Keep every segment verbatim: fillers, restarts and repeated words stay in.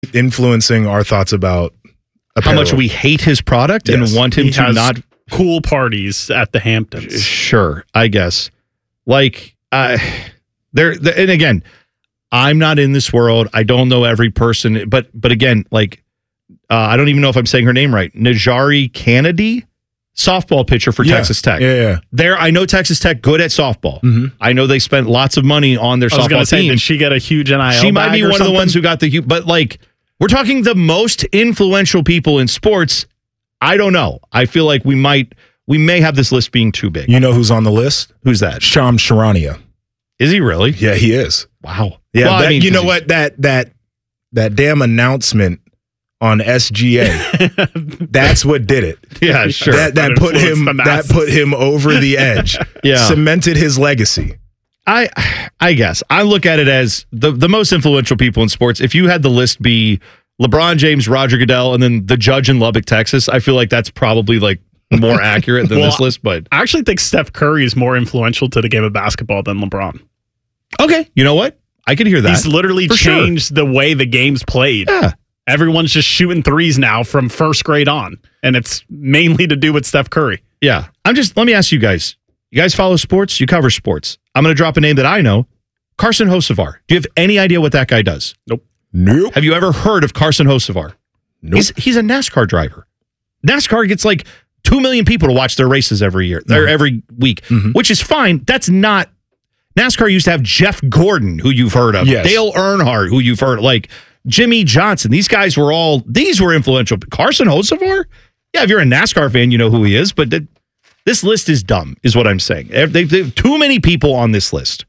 influencing our thoughts about apparel. How much we hate his product Yes. and want him He to has not cool parties at the Hamptons. Sure, I guess. Like, uh, there, the, and again, I'm not in this world. I don't know every person, but but again, like, uh, I don't even know if I'm saying her name right. Najari Kennedy, softball pitcher for Yeah. Texas Tech. Yeah, yeah. There, I know Texas Tech good at softball. Mhm. I know they spent lots of money on their I was going softball to say, team. did she get a huge N I L She might bag be or one of the something? ones who got the huge, but like, we're talking the most influential people in sports. I don't know. I feel like we might, we may have this list being too big. You know who's on the list? Who's that? Shams Charania. Is he really? Yeah, he is. Wow. Yeah, Well, I that, mean, you know 'cause what? That that that damn announcement on S G A. That's what did it. Yeah, sure. That that That put influenced him the that masses. put him over the edge. Yeah. Cemented his legacy. I I guess I look at it as the the most influential people in sports. If you had the list be LeBron James, Roger Goodell, and then the judge in Lubbock, Texas, I feel like that's probably like more accurate than Well, this list. But I actually think Steph Curry is more influential to the game of basketball than LeBron. okay, you know what? I could hear that. He's literally For sure. changed the way the game's played. Yeah. Everyone's just shooting threes now from first grade on, and it's mainly to do with Steph Curry. Yeah. I'm just, let me ask you guys. You guys follow sports? You cover sports. I'm going to drop a name that I know. Carson Hocevar. Do you have any idea what that guy does? Nope. Nope. Have you ever heard of Carson Hocevar? Nope. He's, he's a NASCAR driver. NASCAR gets like two million people to watch their races every year, or every week, Mhm. which is fine. That's not, NASCAR used to have Jeff Gordon, who you've heard of, Yes. Dale Earnhardt, who you've heard of, like Jimmy Johnson. These guys were all, these were influential. Carson Hocevar? Yeah, if you're a NASCAR fan, you know who he is, but th- this list is dumb, is what I'm saying. They, they have too many people on this list.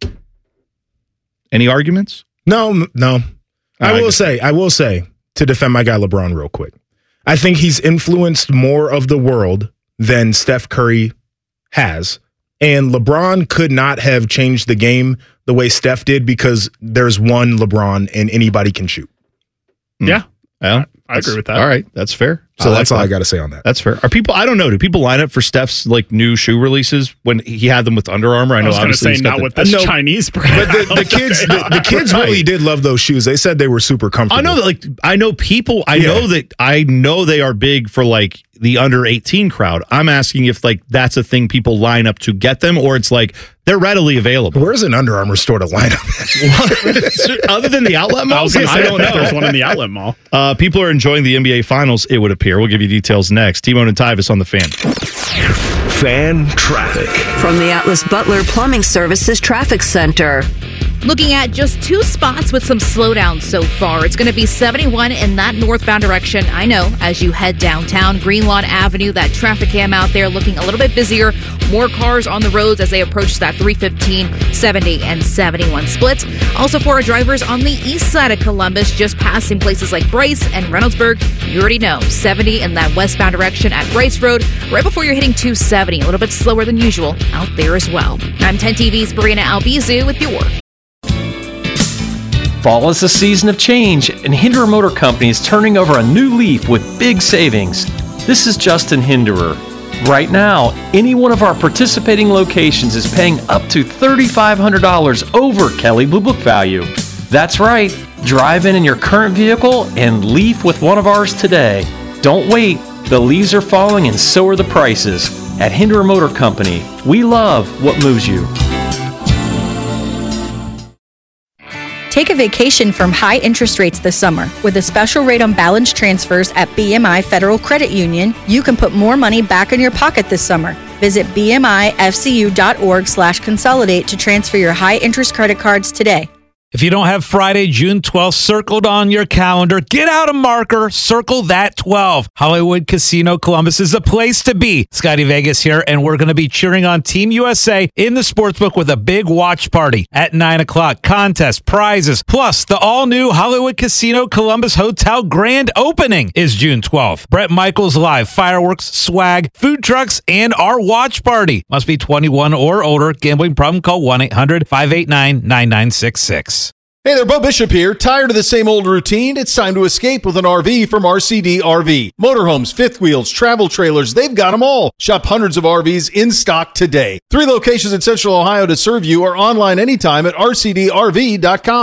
Any arguments? No, m- no. I I will just- say, I will say, to defend my guy LeBron real quick. I think he's influenced more of the world than Steph Curry has. And LeBron could not have changed the game the way Steph did because there's one LeBron and anybody can shoot. Hmm. Yeah, Yeah, I agree with that. All right, that's fair. So I that's like all that. I got to say on that. That's fair. Are people? I don't know. Do people line up for Steph's like new shoe releases when he had them with Under Armour? I I know. was going to obviously say he's got not the- with this No, Chinese brand. But the, the kids, the, the kids Right. really did love those shoes. They said they were super comfortable. I know that. Like I know people. I Yeah. know that. I know they are big for like the under eighteen crowd. I'm asking if like that's a thing people line up to get them, or it's like they're readily available. Where's an Under Armour store to line up at? Other than the outlet I malls, was going to I say don't if there's know. one in the outlet mall. Uh, people are enjoying the N B A Finals. It would appear. We'll give you details next. T-Bone and Tyvis on the Fan. Fan traffic. From the Atlas Butler Plumbing Services Traffic Center. Looking at just two spots with some slowdowns so far. It's going to be seventy-one in that northbound direction. I know, as you head downtown, Greenlawn Avenue, that traffic cam out there looking a little bit busier. More cars on the roads as they approach that three fifteen, seventy, and seventy-one splits. Also for our drivers on the east side of Columbus, just passing places like Bryce and Reynoldsburg. You already know, seventy in that westbound direction at Bryce Road, right before you're hitting two seventy. A little bit slower than usual out there as well. I'm ten T V's Brina Albizu with your Fall is a season of change, and Hinderer Motor Company is turning over a new leaf with big savings. This is Justin Hinderer. Right now, any one of our participating locations is paying up to three thousand five hundred dollars over Kelley Blue Book value. That's right. Drive in in your current vehicle and leaf with one of ours today. Don't wait. The leaves are falling and so are the prices. At Hinderer Motor Company, we love what moves you. Take a vacation from high interest rates this summer. With a special rate on balance transfers at B M I Federal Credit Union, you can put more money back in your pocket this summer. Visit bmifcu.org slash consolidate to transfer your high interest credit cards today. If you don't have Friday, June twelfth circled on your calendar, get out a marker, circle that twelve. Hollywood Casino Columbus is the place to be. Scotty Vegas here, and we're going to be cheering on Team U S A in the sportsbook with a big watch party at nine o'clock. Contest, prizes, plus the all-new Hollywood Casino Columbus Hotel grand opening is June twelfth. Brett Michaels Live, fireworks, swag, food trucks, and our watch party. Must be twenty-one or older. Gambling problem? Call one eight hundred five eight nine nine nine six six. Hey there, Bo Bishop here. Tired of the same old routine? It's time to escape with an R V from R C D R V. Motorhomes, fifth wheels, travel trailers, they've got them all. Shop hundreds of R Vs in stock today. Three locations in Central Ohio to serve you or online anytime at r c d r v dot com.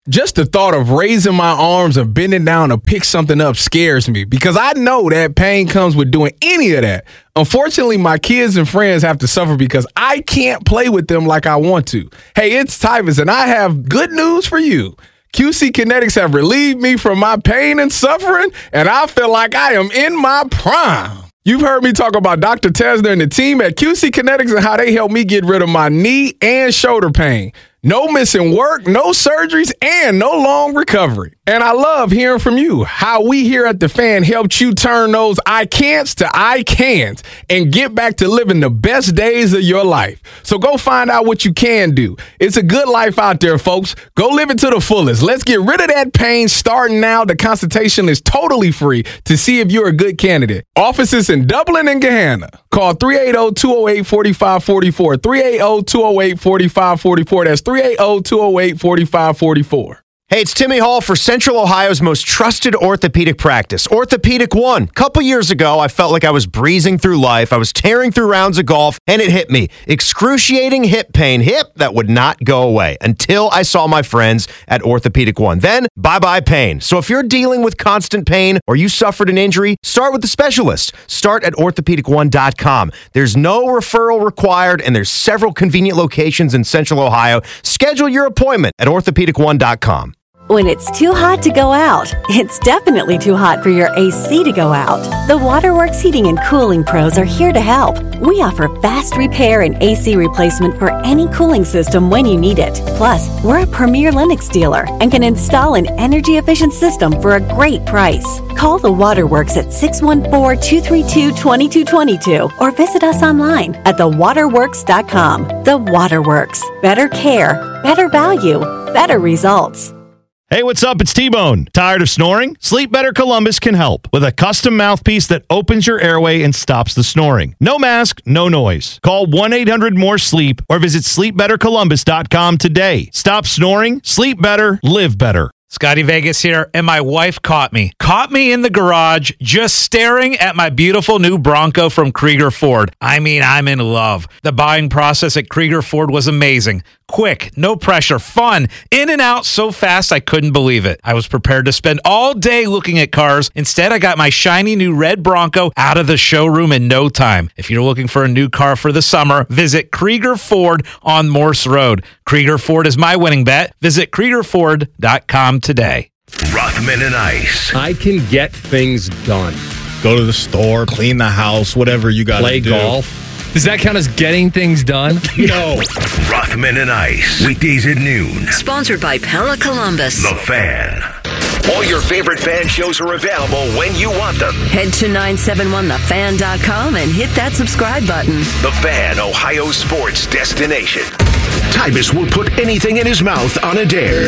Just the thought of raising my arms or bending down to pick something up scares me because I know that pain comes with doing any of that. Unfortunately, my kids and friends have to suffer because I can't play with them like I want to. Hey, it's Tyvus, and I have good news for you. Q C Kinetics have relieved me from my pain and suffering, and I feel like I am in my prime. You've heard me talk about Doctor Tesner and the team at Q C Kinetics and how they helped me get rid of my knee and shoulder pain. No missing work, no surgeries, and no long recovery. And I love hearing from you how we here at The Fan helped you turn those I can'ts to I can'ts and get back to living the best days of your life. So go find out what you can do. It's a good life out there, folks. Go live it to the fullest. Let's get rid of that pain starting now. The consultation is totally free to see if you're a good candidate. Offices in Dublin and Gahanna. Call three eight zero, two zero eight, four five four four. three eight zero, two zero eight, four five four four. That's three eight zero, two zero eight, four five four four. Hey, it's Timmy Hall for Central Ohio's most trusted orthopedic practice, Orthopedic One. A couple years ago, I felt like I was breezing through life. I was tearing through rounds of golf, and it hit me. Excruciating hip pain, hip that would not go away until I saw my friends at Orthopedic One. Then, bye-bye pain. So if you're dealing with constant pain or you suffered an injury, start with the specialist. Start at orthopedic one dot com. There's no referral required, and there's several convenient locations in Central Ohio. Schedule your appointment at orthopedic one dot com. When it's too hot to go out, it's definitely too hot for your A C to go out. The Waterworks Heating and Cooling Pros are here to help. We offer fast repair and A C replacement for any cooling system when you need it. Plus, we're a premier Lennox dealer and can install an energy-efficient system for a great price. Call the Waterworks at six one four, two three two, two two two two or visit us online at the waterworks dot com. The Waterworks. Better care, better value, better results. Hey, what's up? It's T-Bone. Tired of snoring? Sleep Better Columbus can help with a custom mouthpiece that opens your airway and stops the snoring. No mask, no noise. Call one eight hundred more sleep or visit sleep better columbus dot com today. Stop snoring, sleep better, live better. Scotty Vegas here, and my wife caught me. Caught me in the garage just staring at my beautiful new Bronco from Krieger Ford. I mean, I'm in love. The buying process at Krieger Ford was amazing. Quick, no pressure, fun, in and out so fast I couldn't believe it. I was prepared to spend all day looking at cars. Instead, I got my shiny new red Bronco out of the showroom in no time. If you're looking for a new car for the summer, visit Krieger Ford on Morse Road. Krieger Ford is my winning bet. Visit Krieger Ford dot com today. Rothman and Ice. I can get things done. Go to the store, clean the house, whatever you got to do. Play golf. Does that count as getting things done? No. Rothman and Ice. Weekdays at noon. Sponsored by Pella Columbus. The Fan. All your favorite fan shows are available when you want them. Head to nine seven one the fan dot com and hit that subscribe button. The Fan, Ohio sports destination. Tyvus will put anything in his mouth on a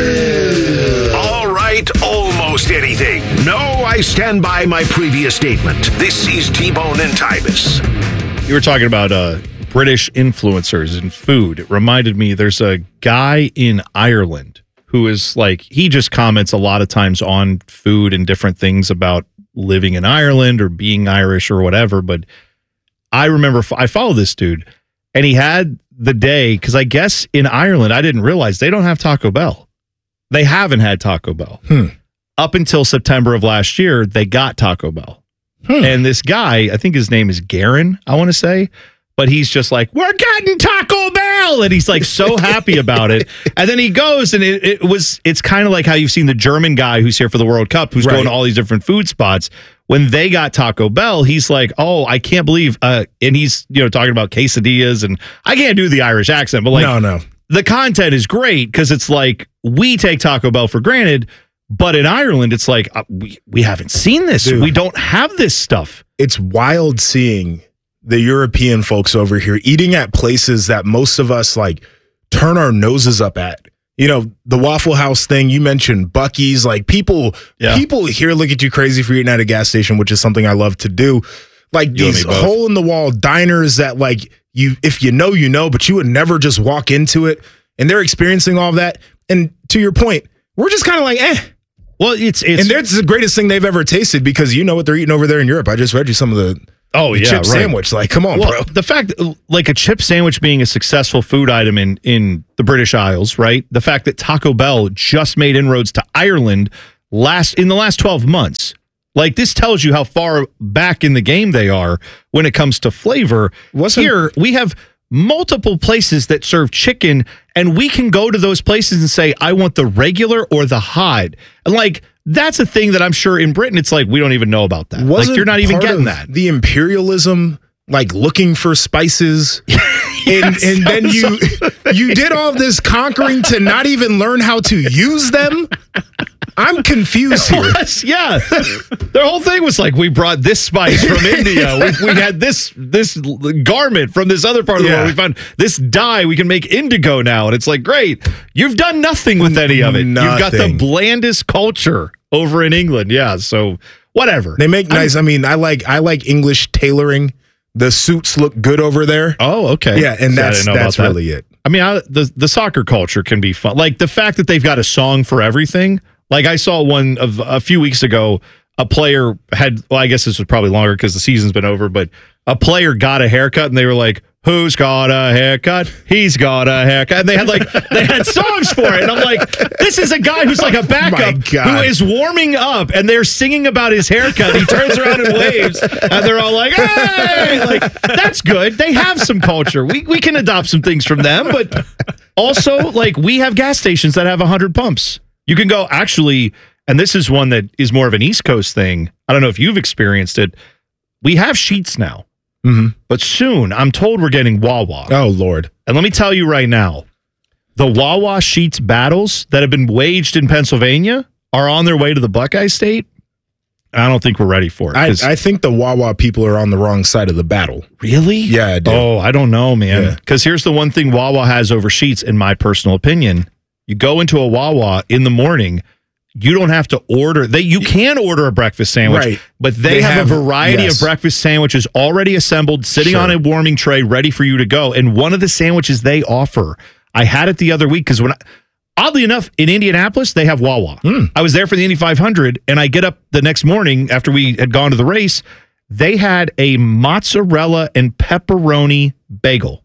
dare. All right, almost anything. No, I stand by my previous statement. This is T-Bone and Tyvus. You were talking about uh, British influencers and food. It reminded me there's a guy in Ireland who is like, he just comments a lot of times on food and different things about living in Ireland or being Irish or whatever. But I remember I follow this dude and he had the day, because I guess in Ireland, I didn't realize they don't have Taco Bell. They haven't had Taco Bell. Hmm. Up until September of last year, they got Taco Bell. Hmm. And this guy, I think his name is Garen, I want to say, but he's just like, we're getting Taco Bell. And he's like so happy about it. And then he goes and it, it was, it's kind of like how you've seen the German guy who's here for the World Cup, who's right. going to all these different food spots. When they got Taco Bell, he's like, oh, I can't believe, uh, and he's, you know, talking about quesadillas, and I can't do the Irish accent, but like, no, no. the content is great because it's like, we take Taco Bell for granted, but in Ireland, it's like, uh, we, we haven't seen this. Dude, we don't have this stuff. It's wild seeing the European folks over here eating at places that most of us like turn our noses up at. You know, the Waffle House thing, you mentioned Buc-ee's, like people, yeah. people here look at you crazy for eating at a gas station, which is something I love to do. Like you these hole in the wall diners that like you, if you know, you know, but you would never just walk into it, and they're experiencing all of that. And to your point, we're just kind of like, eh. Well, it's, it's, and that's the greatest thing they've ever tasted because you know what they're eating over there in Europe. I just read you some of the Oh, the yeah, chip right. sandwich. Like, come on, well, bro. The fact, like a chip sandwich being a successful food item in, in the British Isles, right? The fact that Taco Bell just made inroads to Ireland last in the last twelve months. Like, this tells you how far back in the game they are when it comes to flavor. Wasn't- Here, we have multiple places that serve chicken, and we can go to those places and say, I want the regular or the hot. And, like, that's a thing that I'm sure in Britain, it's like, we don't even know about that. Wasn't like, you're not even part getting of that. The imperialism, like looking for spices. And, Yes, and then I'm you you did all this conquering to not even learn how to use them. I'm confused here. Yes, yeah. Their whole thing was like, we brought this spice from India. We, we had this this garment from this other part of the Yeah. world. We found this dye. We can make indigo now. And it's like, great. You've done nothing with any of it. You've got the Nothing. blandest culture over in England. Yeah, so whatever. They make nice. I mean, I like I like English tailoring. The suits look good over there. Oh, okay. Yeah, and See, I that's didn't know that's about that. really it. I mean, I, the the soccer culture can be fun. Like the fact that they've got a song for everything. Like I saw one of a few weeks ago. A player had. Well, I guess this was probably longer because the season's been over. But a player got a haircut, and they were like, "Who's got a haircut? He's got a haircut." And they had like they had songs for it. And I'm like, this is a guy who's like a backup God. who is warming up, and they're singing about his haircut. He turns around and waves, and they're all like, "Hey!" Like that's good. They have some culture. We we can adopt some things from them, but also like we have gas stations that have a hundred pumps. You can go actually, and this is one that is more of an East Coast thing. I don't know if you've experienced it. We have Sheets now. Mm-hmm. But soon, I'm told we're getting Wawa. Oh, Lord. And let me tell you right now, the Wawa Sheets battles that have been waged in Pennsylvania are on their way to the Buckeye State. I don't think we're ready for it. I, 'cause- I think the Wawa people are on the wrong side of the battle. really? Yeah, I do. Oh, I don't know, man. Yeah. Because here's the one thing Wawa has over Sheets, in my personal opinion. You go into a Wawa in the morning, you don't have to order. They you can order a breakfast sandwich, Right. but they, They have, have- a variety yes. of breakfast sandwiches already assembled, sitting Sure. on a warming tray, ready for you to go. And one of the sandwiches they offer, I had it the other week because when I, oddly enough, in Indianapolis, they have Wawa. Mm. I was there for the Indy five hundred, and I get up the next morning after we had gone to the race. They had a mozzarella and pepperoni bagel.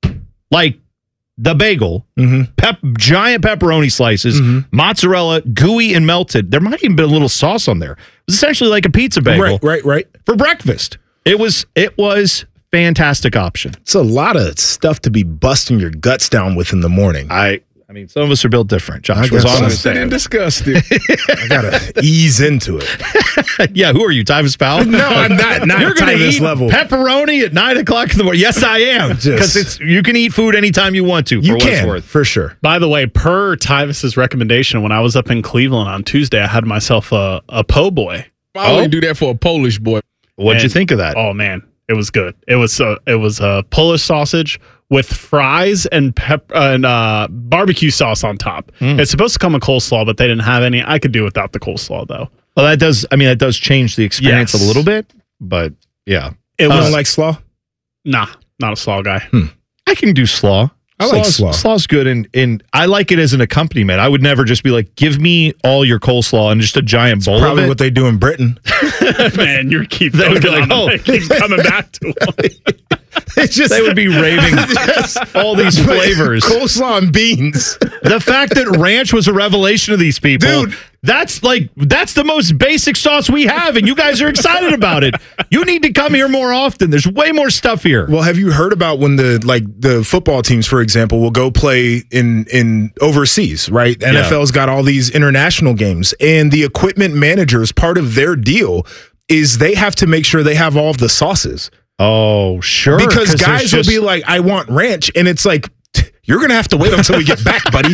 Like the bagel, Mm-hmm. pep, giant pepperoni slices, Mhm. mozzarella, gooey and melted. There might even been a little sauce on there. It was essentially like a pizza bagel Right, right, right. for breakfast. It was it was fantastic option. It's a lot of stuff to be busting your guts down with in the morning. I I mean, some of us are built different. Josh I was guess on so. the Sit and discuss it. I gotta ease into it. Yeah, who are you, Tyvis Powell? No, I'm not. Not You're going to Tyvis eat level. pepperoni at nine o'clock in the morning. Yes, I am. Just- Because it's you can eat food anytime you want to. For You what it's can, worth. for sure. By the way, per Tyvis's recommendation, when I was up in Cleveland on Tuesday, I had myself a, a po' boy. I only do that for a Polish boy. What'd you And- think of that? Oh man, it was good. It was uh, it was a Polish sausage with fries and pep and uh, barbecue sauce on top. Mm. It's supposed to come with coleslaw, but they didn't have any. I could do without the coleslaw though. Well, that does. I mean, that does change the experience Yes. a little bit. But yeah, It You was don't like slaw? nah, not a slaw guy. I can do slaw. I like Slaw's- slaw. Slaw's good, and and I like it as an accompaniment. I would never just be like, give me all your coleslaw and just a giant bowl of Probably it. what they do in Britain. Man, you keep They would be going like, on. oh. It keeps coming back to him. It's just They would be raving all these flavors. Coleslaw and beans. The fact that ranch was a revelation of these people, Dude. that's like that's the most basic sauce we have, and you guys are excited about it. You need to come here more often. There's way more stuff here. Well, have you heard about when the like the football teams, for example, will go play in in overseas, right? N F L's got all these international games, and the equipment managers, part of their deal is they have to make sure they have all of the sauces. Oh, sure. Because there's guys just- will be like, I want ranch. And it's like, you're going to have to wait until we get back, buddy.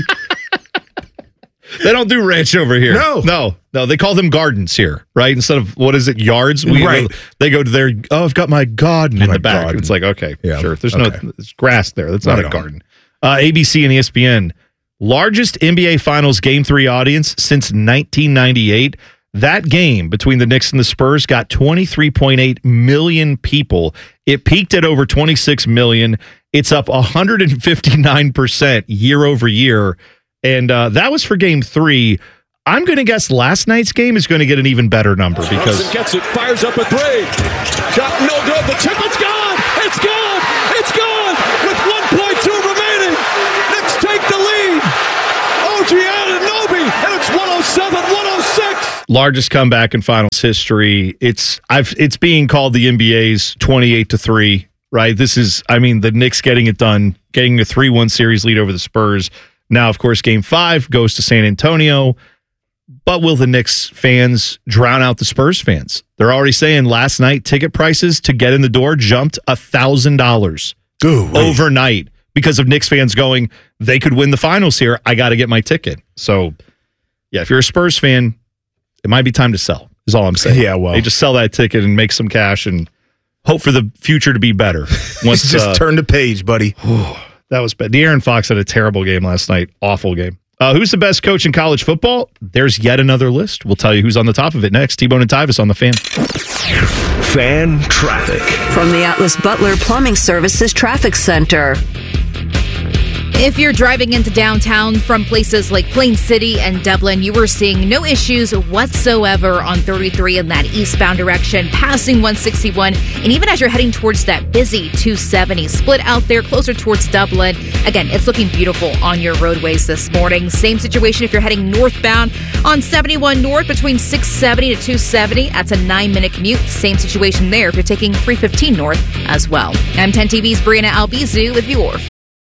They don't do ranch over here. No. no, no. They call them gardens here, right? Instead of what is it, yards? We, Right. They go to their. Oh, I've got my garden in My the back. garden. It's like okay, Yeah, sure. There's okay. no there's grass there. That's not Right a on. garden. Uh, A B C and E S P N largest N B A Finals Game Three audience since nineteen ninety-eight. That game between the Knicks and the Spurs got twenty-three point eight million people. It peaked at over twenty-six million. It's up one hundred fifty-nine percent year over year. And uh, that was for game three. I'm going to guess last night's game is going to get an even better number because Brunson gets it, fires up a three. Shot no good. The tip, it's gone. It's gone. It's gone. With one point two remaining, Knicks take the lead. O G Anunoby, and it's one oh seven one oh six. largest comeback in finals history. It's I've it's being called the N B A's twenty-eight to three. Right. This is I mean the Knicks getting it done, getting a three one series lead over the Spurs. Now, of course, Game Five goes to San Antonio. But will the Knicks fans drown out the Spurs fans? They're already saying last night ticket prices to get in the door jumped one thousand dollars overnight because of Knicks fans going, they could win the finals here. I got to get my ticket. So, yeah, if you're a Spurs fan, it might be time to sell, is all I'm saying. Yeah, well. They just sell that ticket and make some cash and hope for the future to be better. Once Just uh, turn the page, buddy. That was bad. De'Aaron Fox had a terrible game last night. Awful game. Uh, who's the best coach in college football? There's yet another list. We'll tell you who's on the top of it next. T-Bone and Tyvis on the Fan. Fan traffic. From the Atlas Butler Plumbing Services Traffic Center. If you're driving into downtown from places like Plain City and Dublin, you are seeing no issues whatsoever on thirty-three in that eastbound direction, passing one sixty-one. And even as you're heading towards that busy two seventy, split out there closer towards Dublin. Again, it's looking beautiful on your roadways this morning. Same situation if you're heading northbound on seventy-one North between six seventy to two seventy. That's a nine-minute commute. Same situation there if you're taking three fifteen North as well. I'm ten T V's Brianna Albizu with your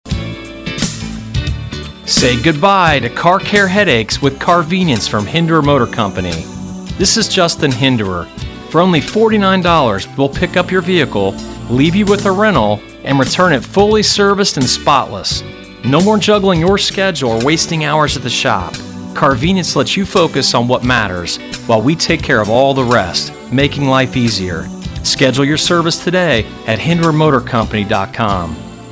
Say goodbye to car care headaches with Carvenience from Hinderer Motor Company. This is Justin Hinderer. For only forty-nine dollars, we'll pick up your vehicle, leave you with a rental, and return it fully serviced and spotless. No more juggling your schedule or wasting hours at the shop. Carvenience lets you focus on what matters while we take care of all the rest, making life easier. Schedule your service today at hinderer motor company dot com.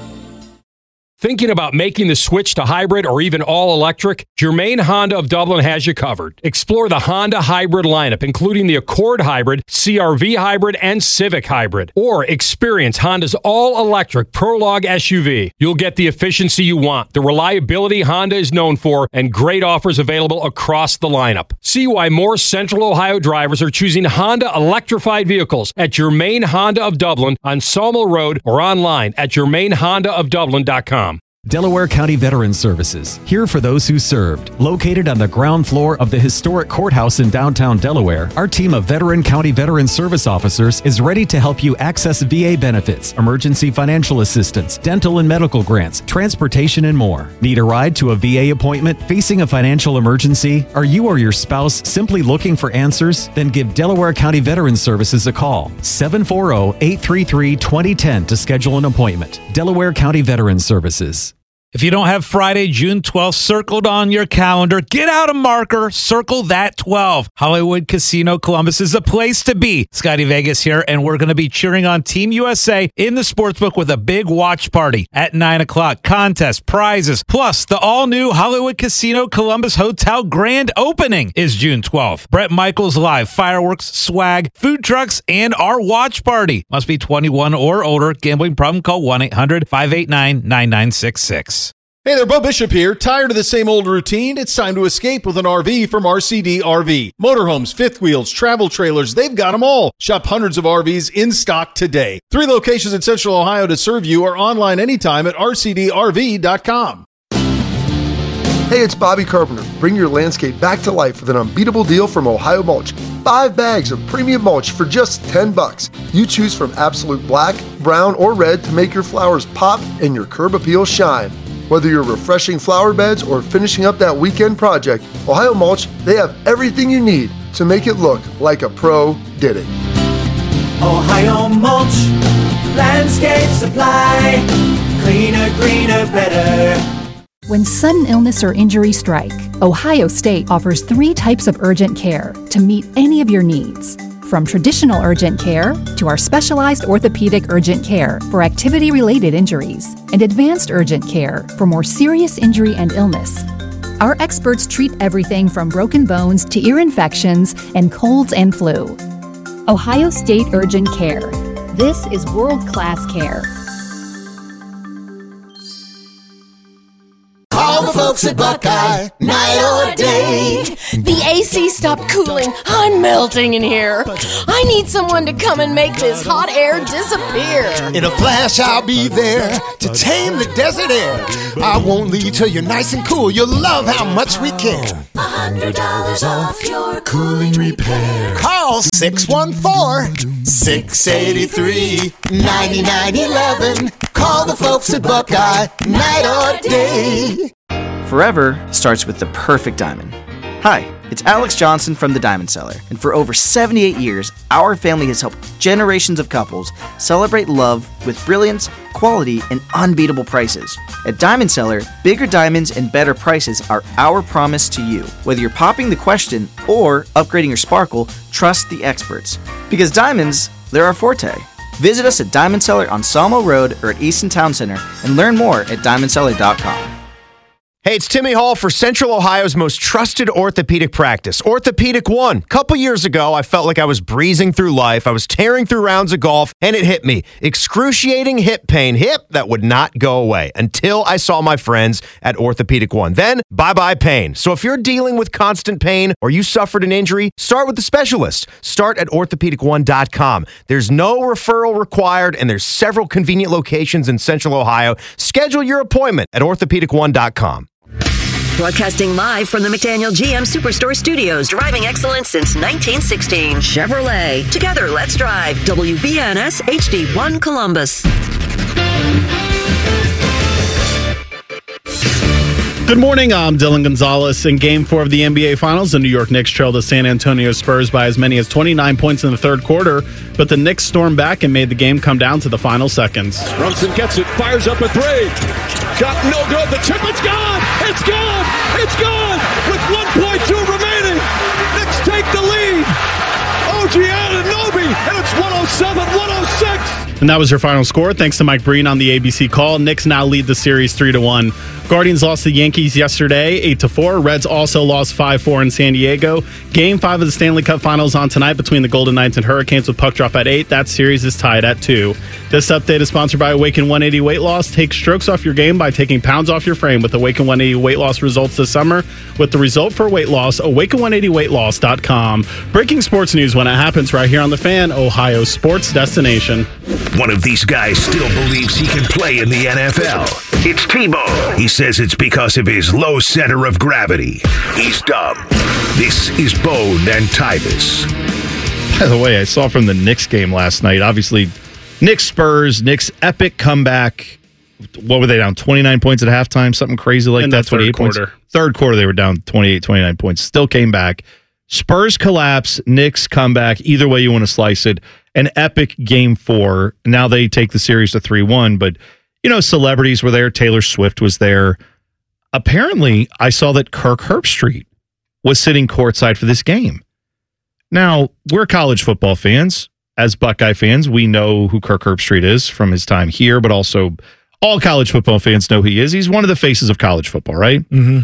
Thinking about making the switch to hybrid or even all-electric? Germain Honda of Dublin has you covered. Explore the Honda hybrid lineup, including the Accord Hybrid, C R V Hybrid, and Civic Hybrid. Or experience Honda's all-electric Prologue S U V. You'll get the efficiency you want, the reliability Honda is known for, and great offers available across the lineup. See why more Central Ohio drivers are choosing Honda electrified vehicles at Germain Honda of Dublin on Sawmill Road or online at germain honda of dublin dot com. Delaware County Veterans Services, here for those who served. Located on the ground floor of the historic courthouse in downtown Delaware, our team of Veteran County Veterans Service officers is ready to help you access V A benefits, emergency financial assistance, dental and medical grants, transportation, and more. Need a ride to a V A appointment? Facing a financial emergency? Are you or your spouse simply looking for answers? Then give Delaware County Veterans Services a call. seven four zero, eight three three, two zero one zero to schedule an appointment. Delaware County Veterans Services. If you don't have Friday, June twelfth circled on your calendar, get out a marker, circle that twelve. Hollywood Casino Columbus is the place to be. Scotty Vegas here, and we're going to be cheering on Team U S A in the sportsbook with a big watch party at nine o'clock. Contest, prizes, plus the all-new Hollywood Casino Columbus Hotel grand opening is June twelfth. Bret Michaels Live, fireworks, swag, food trucks, and our watch party. Must be twenty-one or older. Gambling problem? Call one eight hundred, five eight nine, nine nine six six. Hey there, Bo Bishop here. Tired of the same old routine? It's time to escape with an R V from R C D R V. Motorhomes, fifth wheels, travel trailers, they've got them all. Shop hundreds of R Vs in stock today. Three locations in Central Ohio to serve you or online anytime at r c d r v dot com. Hey, it's Bobby Carpenter. Bring your landscape back to life with an unbeatable deal from Ohio Mulch. Five bags of premium mulch for just ten bucks. You choose from absolute black, brown, or red to make your flowers pop and your curb appeal shine. Whether you're refreshing flower beds or finishing up that weekend project, Ohio Mulch, they have everything you need to make it look like a pro did it. Ohio Mulch, landscape supply, cleaner, greener, better. When sudden illness or injury strike, Ohio State offers three types of urgent care to meet any of your needs. From traditional urgent care to our specialized orthopedic urgent care for activity-related injuries and advanced urgent care for more serious injury and illness. Our experts treat everything from broken bones to ear infections and colds and flu. Ohio State Urgent Care. This is world-class care. All the folks folks at Buckeye, night or day. The A C stopped cooling. I'm melting in here. I need someone to come and make this hot air disappear. In a flash, I'll be there to tame the desert air. I won't leave till you're nice and cool. You'll love how much we care. A hundred dollars off your cooling repair. Call six one four, six eight three, nine nine one one. Call the folks at Buckeye, night or day. Forever starts with the perfect diamond. Hi, it's Alex Johnson from The Diamond Seller, and for over seventy-eight years, our family has helped generations of couples celebrate love with brilliance, quality, and unbeatable prices. At Diamond Seller, bigger diamonds and better prices are our promise to you. Whether you're popping the question or upgrading your sparkle, trust the experts. Because diamonds, they're our forte. Visit us at Diamond Seller on Sawmill Road or at Easton Town Center and learn more at diamond seller dot com. Hey, it's Timmy Hall for Central Ohio's most trusted orthopedic practice, Orthopedic One. A couple years ago, I felt like I was breezing through life. I was tearing through rounds of golf, and it hit me. Excruciating hip pain. Hip that would not go away until I saw my friends at Orthopedic One. Then, bye-bye pain. So if you're dealing with constant pain or you suffered an injury, start with the specialist. Start at orthopedic one dot com. There's no referral required, and there's several convenient locations in Central Ohio. Schedule your appointment at orthopedic one dot com. Broadcasting live from the McDaniel G M Superstore Studios. Driving excellence since nineteen sixteen. Chevrolet. Together, let's drive. W B N S H D one Columbus. Good morning, I'm Dylan Gonzalez. In Game four of the N B A Finals, the New York Knicks trailed the San Antonio Spurs by as many as twenty-nine points in the third quarter, but the Knicks stormed back and made the game come down to the final seconds. Brunson gets it, fires up a three. Shot no good, the tip, it's gone! It's gone! It's gone! With one point two remaining, Knicks take the lead! O G Anunoby, and it's one oh seven one oh six! And that was your final score. Thanks to Mike Breen on the A B C call. Knicks now lead the series three to one. Guardians lost to the Yankees yesterday, eight to four. Reds also lost five four in San Diego. Game five of the Stanley Cup Finals on tonight between the Golden Knights and Hurricanes with puck drop at eight. That series is tied at two. This update is sponsored by Awaken one eighty Weight Loss. Take strokes off your game by taking pounds off your frame with Awaken one eighty Weight Loss results this summer. With the result for weight loss, awaken one eighty weight loss dot com. Breaking sports news when it happens right here on The Fan, Ohio sports destination. One of these guys still believes he can play in the N F L. It's Tebow. He says it's because of his low center of gravity. He's dumb. This is Bone and Tyvis. By the way, I saw from the Knicks game last night, obviously, Knicks Spurs, Knicks epic comeback. What were they down? twenty-nine points at halftime? Something crazy like In that. the third twenty-eight quarter. points. Third quarter, they were down twenty-eight, twenty-nine points. Still came back. Spurs collapse, Knicks comeback. Either way you want to slice it. An epic game four. Now they take the series to three one, but, you know, celebrities were there. Taylor Swift was there. Apparently, I saw that Kirk Herbstreit was sitting courtside for this game. Now, we're college football fans. As Buckeye fans, we know who Kirk Herbstreit is from his time here, but also all college football fans know who he is. He's one of the faces of college football, right? Mm-hmm.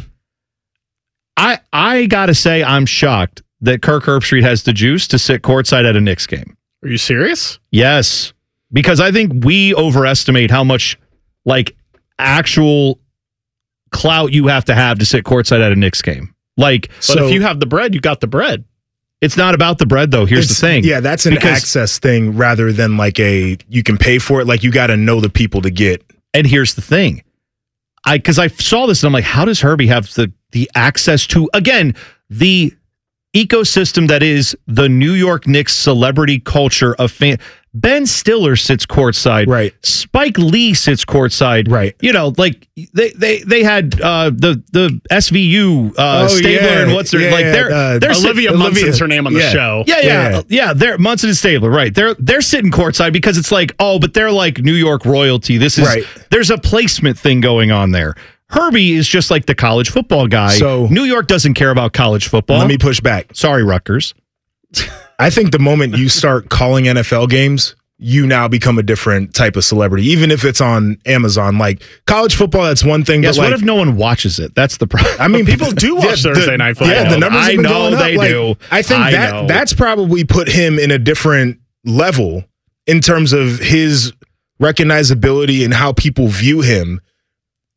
I I gotta say, I'm shocked that Kirk Herbstreit has the juice to sit courtside at a Knicks game. Are you serious? Yes, because I think we overestimate how much like actual clout you have to have to sit courtside at a Knicks game. Like, But so if you have the bread, you got the bread. It's not about the bread, though. Here's It's- the thing. Yeah, that's an Because- access thing rather than like a you can pay for it. Like you got to know the people to get. And here's the thing. I because I saw this and I'm like, how does Herbie have the the access to, again, the ecosystem that is the New York Knicks celebrity culture of fan. Ben Stiller sits courtside. Right. Spike Lee sits courtside. Right. You know, like they they they had uh, the the S V U uh, Oh, Stabler yeah. and what's their Yeah, like yeah, they're uh, they're Olivia sitting, Munson's her name on the yeah. show. Yeah, yeah, Yeah. yeah. They're Munson and Stabler, right? They're they're sitting courtside because it's like, oh, but they're like New York royalty. This is Right. There's a placement thing going on there. Herbie is just like the college football guy. So- New York doesn't care about college football. Let me push back. Sorry, Rutgers. I think the moment you start calling N F L games, you now become a different type of celebrity, even if it's on Amazon. Like college football, that's one thing. Yes, but what like, if no one watches it? That's the problem. I mean, People do watch yeah, Thursday the- Night Football. Yeah, the numbers I have been know going up. they Like, do. I think I that know. that's probably put him in a different level in terms of his recognizability and how people view him.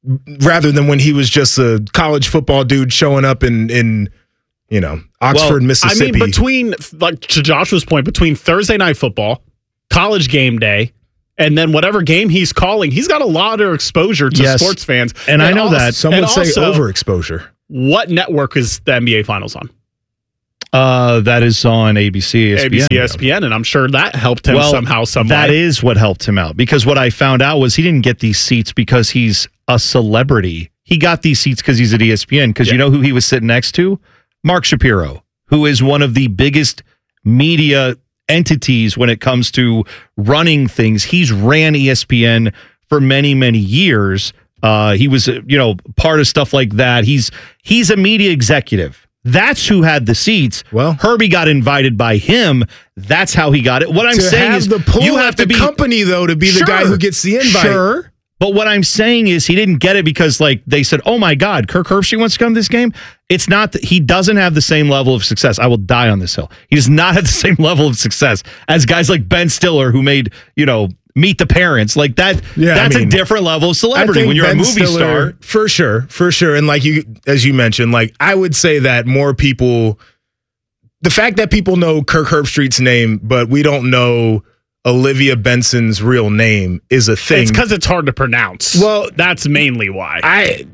rather than when he was just a college football dude showing up in, in you know, Oxford, well, Mississippi. I mean, between, like to Joshua's point, between Thursday Night Football, College Game Day, and then whatever game he's calling, he's got a lot of exposure to yes. sports fans. And, and I know also, that. Some would say also, overexposure. What network is the N B A Finals on? Uh, that is on A B C, E S P N. A B C, E S P N, and I'm sure that helped him well, somehow, some That way. is what helped him out, because what I found out was he didn't get these seats because he's a celebrity. He got these seats because he's at E S P N, because yeah. you know who he was sitting next to? Mark Shapiro, who is one of the biggest media entities when it comes to running things. He's ran E S P N for many, many years. Uh, he was, you know, part of stuff like that. He's he's a media executive. That's who had the seats. Well, Herbie got invited by him. That's how he got it. What I'm to saying have is the pull you have at to the be company, though, to be sure, the guy who gets the invite. Sure. But what I'm saying is he didn't get it because, like, they said, oh, my God, Kirk Herbstreit wants to come to this game. It's not that he doesn't have the same level of success. I will die on this hill. He does not have the same level of success as guys like Ben Stiller, who made, you know, Meet the Parents. Like that. Yeah, that's I mean, a different level of celebrity when you're Ben a movie Stiller, star. For sure. For sure. And like you, as you mentioned, like I would say that more people, the fact that people know Kirk Herbstreit's name, but we don't know Olivia Benson's real name is a thing. It's because it's hard to pronounce. Well, that's mainly why. I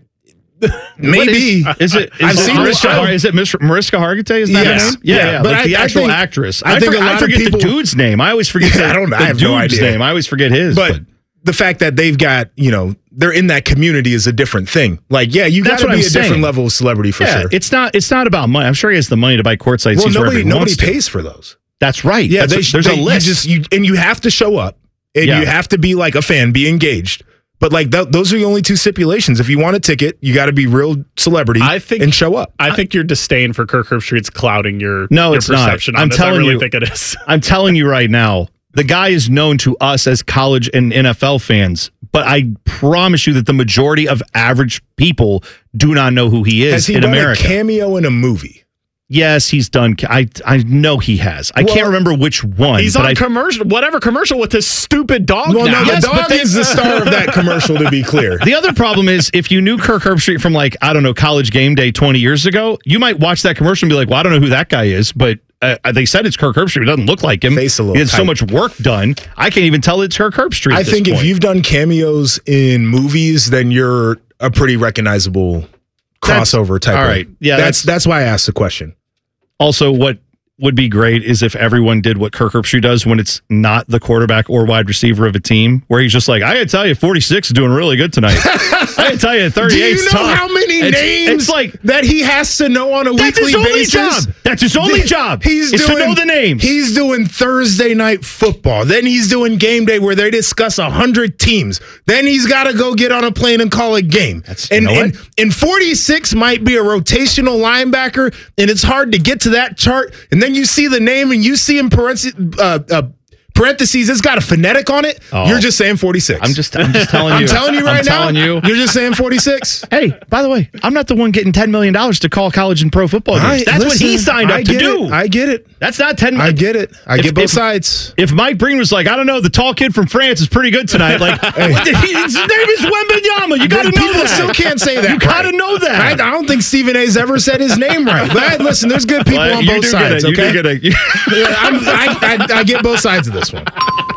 maybe is, is it? Is I've it seen the show. Is it Miss Mariska Hargitay? Is that yes. her name? Yeah, yeah. yeah. But like I, the actual I think, actress. I, I, think for, a lot I forget of people, the dude's name. I always forget. Yeah, the, I don't. The I have dude's no idea. name. I always forget his. But, but the fact that they've got, you know, they're in that community is a different thing. Like, yeah, you got to be I'm a saying. different level of celebrity for yeah, sure. It's not. It's not about money. I'm sure he has the money to buy courtside well, seats. nobody, he nobody wants to. pays for those. That's right. Yeah, That's they, a, there's they, a list. You just, you, and you have to show up, and yeah. you have to be like a fan, be engaged. But like th- those are the only two stipulations. If you want a ticket, you got to be real celebrity I think, and show up. I think your disdain for Kirk Herbstreit's clouding your, no, your it's perception not. on I'm this. telling I really you, think it is. I'm telling you right now, the guy is known to us as college and N F L fans, but I promise you that the majority of average people do not know who he is Has he in done America. a cameo in a movie? Yes, he's done. I I know he has. I well, can't remember which one. He's but on I, commercial, whatever commercial with his stupid dog. Well, now. no, the Yes, dog they, is the star of that commercial. To be clear, the other problem is if you knew Kirk Herbstreit from like I don't know College Game Day twenty years ago, you might watch that commercial and be like, "Well, I don't know who that guy is," but uh, they said it's Kirk Herbstreit. It doesn't look like him. Face a little he had so tight. much work done. I can't even tell it's Kirk Herbstreit. I at think this if point. you've done cameos in movies, then you're a pretty recognizable crossover That's, type. All of, right, yeah, that's that's, that's why I asked the question. Also, what would be great is if everyone did what Kirk Herbstreit does when it's not the quarterback or wide receiver of a team, where he's just like, I gotta tell you, forty-six is doing really good tonight. I gotta tell you, thirty-eight Do is you know tough. how many it's, names it's like that he has to know on a that's weekly his only basis? job. That's his only job. He's is doing, to know the names. He's doing Thursday night football. Then he's doing game day where they discuss a hundred teams. Then he's got to go get on a plane and call a game. That's, and, you know and, and forty-six might be a rotational linebacker, and it's hard to get to that chart. And then you see the name and you see in parentheses, uh, uh, parentheses, it's got a phonetic on it. Oh. You're just saying forty-six. I'm just, I'm just telling I'm you. telling you right I'm now. telling you. You're just saying forty-six. Hey, by the way, I'm not the one getting ten million dollars to call college and pro football games. I- That's what he listen, signed up I to get do. it. I get it. That's not ten million. I get it. I If- get both if- sides. If Mike Breen was like, I don't know, the tall kid from France is pretty good tonight. Like, what did he- his name is Wembenyama. You got to know People that. still can't say that. You got to right. know that. I, I don't think Stephen A's ever said his name right. But I, listen, there's good people Well, on you both do sides. Get a, Okay, you do get a, Yeah, I'm, I, I, I get both sides of this one.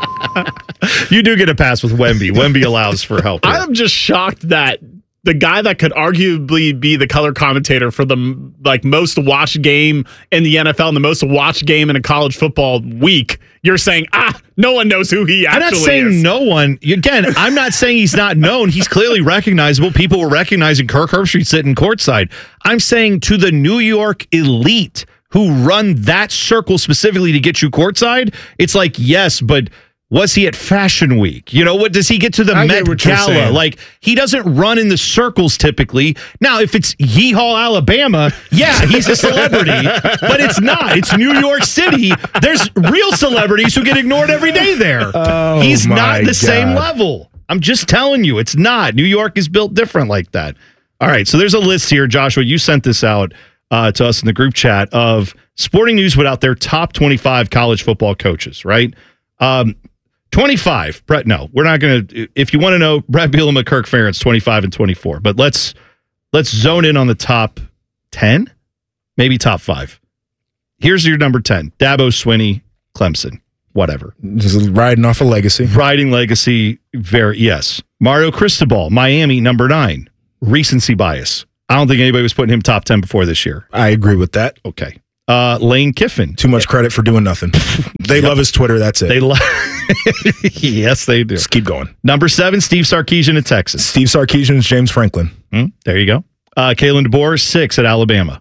you do get a pass with Wemby. Wemby allows for help. here. I'm just shocked that the guy that could arguably be the color commentator for the like most watched game in the N F L and the most watched game in a college football week, you're saying, ah, no one knows who he actually I'm is. not saying no one. Again, I'm not saying he's not known. He's clearly recognizable. People were recognizing Kirk Herbstreit sitting courtside. I'm saying to the New York elite who run that circle specifically to get you courtside, it's like, yes, but was he at Fashion Week? You know, what does he get to the I Met get what you're Gala? saying. Like, he doesn't run in the circles typically. Now, if it's Yeehaw, Alabama, yeah, he's a celebrity, but it's not. It's New York City. There's real celebrities who get ignored every day there. Oh, he's my not the God. same level. I'm just telling you, it's not. New York is built different like that. All right, so there's a list here. Joshua, you sent this out uh, to us in the group chat of Sporting News put out their top twenty-five college football coaches, right? Um, twenty-five. Brett, no, we're not going to. If you want to know, Brett Bielema, Kirk Ferentz, twenty-five and twenty-four. But let's let's zone in on the top ten, maybe top five. Here's your number ten: Dabo Swinney, Clemson, whatever. Just riding off a legacy. Riding legacy. Very yes. Mario Cristobal, Miami, number nine. Recency bias. I don't think anybody was putting him top ten before this year. I agree with that. Okay. Uh, Lane Kiffin. Too much credit for doing nothing. They yep. love his Twitter. That's it. They love. Yes, they do. Just keep going. Number seven, Steve Sarkisian at Texas. Steve Sarkisian is James Franklin. Hmm, there you go. Uh, Kalen DeBoer, six at Alabama.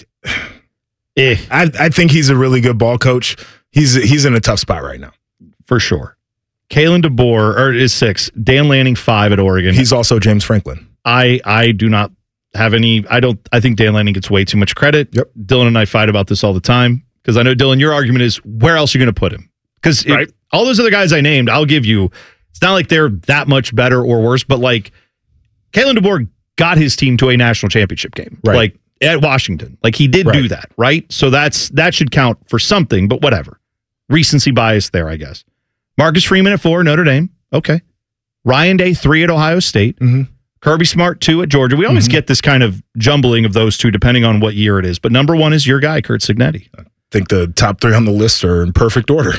eh. I, I think he's a really good ball coach. He's he's in a tough spot right now. For sure. Kalen DeBoer or is six. Dan Lanning, five at Oregon. He's also James Franklin. I I do not have any. I don't. I think Dan Lanning gets way too much credit. Yep. Dylan and I fight about this all the time because I know, Dylan, your argument is where else are you going to put him? Because right. all those other guys I named, I'll give you. It's not like they're that much better or worse, but like Kalen DeBoer got his team to a national championship game, right. like at Washington. Like he did right. do that, right? So that's that should count for something, but whatever. Recency bias there, I guess. Marcus Freeman at four, Notre Dame. Okay. Ryan Day, three at Ohio State. Mm-hmm. Kirby Smart, two at Georgia. We always mm-hmm. get this kind of jumbling of those two depending on what year it is. But number one is your guy, Curt Cignetti. I think the top three on the list are in perfect order.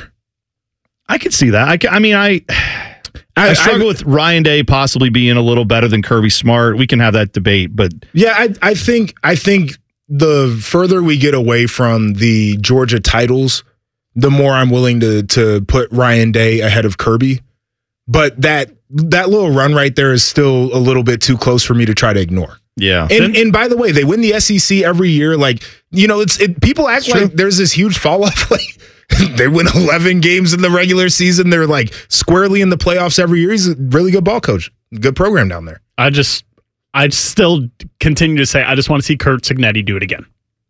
I could see that. I, can, I mean, I I, I struggle I, with Ryan Day possibly being a little better than Kirby Smart. We can have that debate, but yeah, I, I think I think the further we get away from the Georgia titles, the more I'm willing to to put Ryan Day ahead of Kirby. But that that little run right there is still a little bit too close for me to try to ignore. Yeah. And and by the way, they win the S E C every year. Like, you know, it's it, people act it's like true. there's this huge fall off. Like they win eleven games in the regular season. They're like squarely in the playoffs every year. He's a really good ball coach. Good program down there. I just I still continue to say I just want to see Curt Cignetti do it again.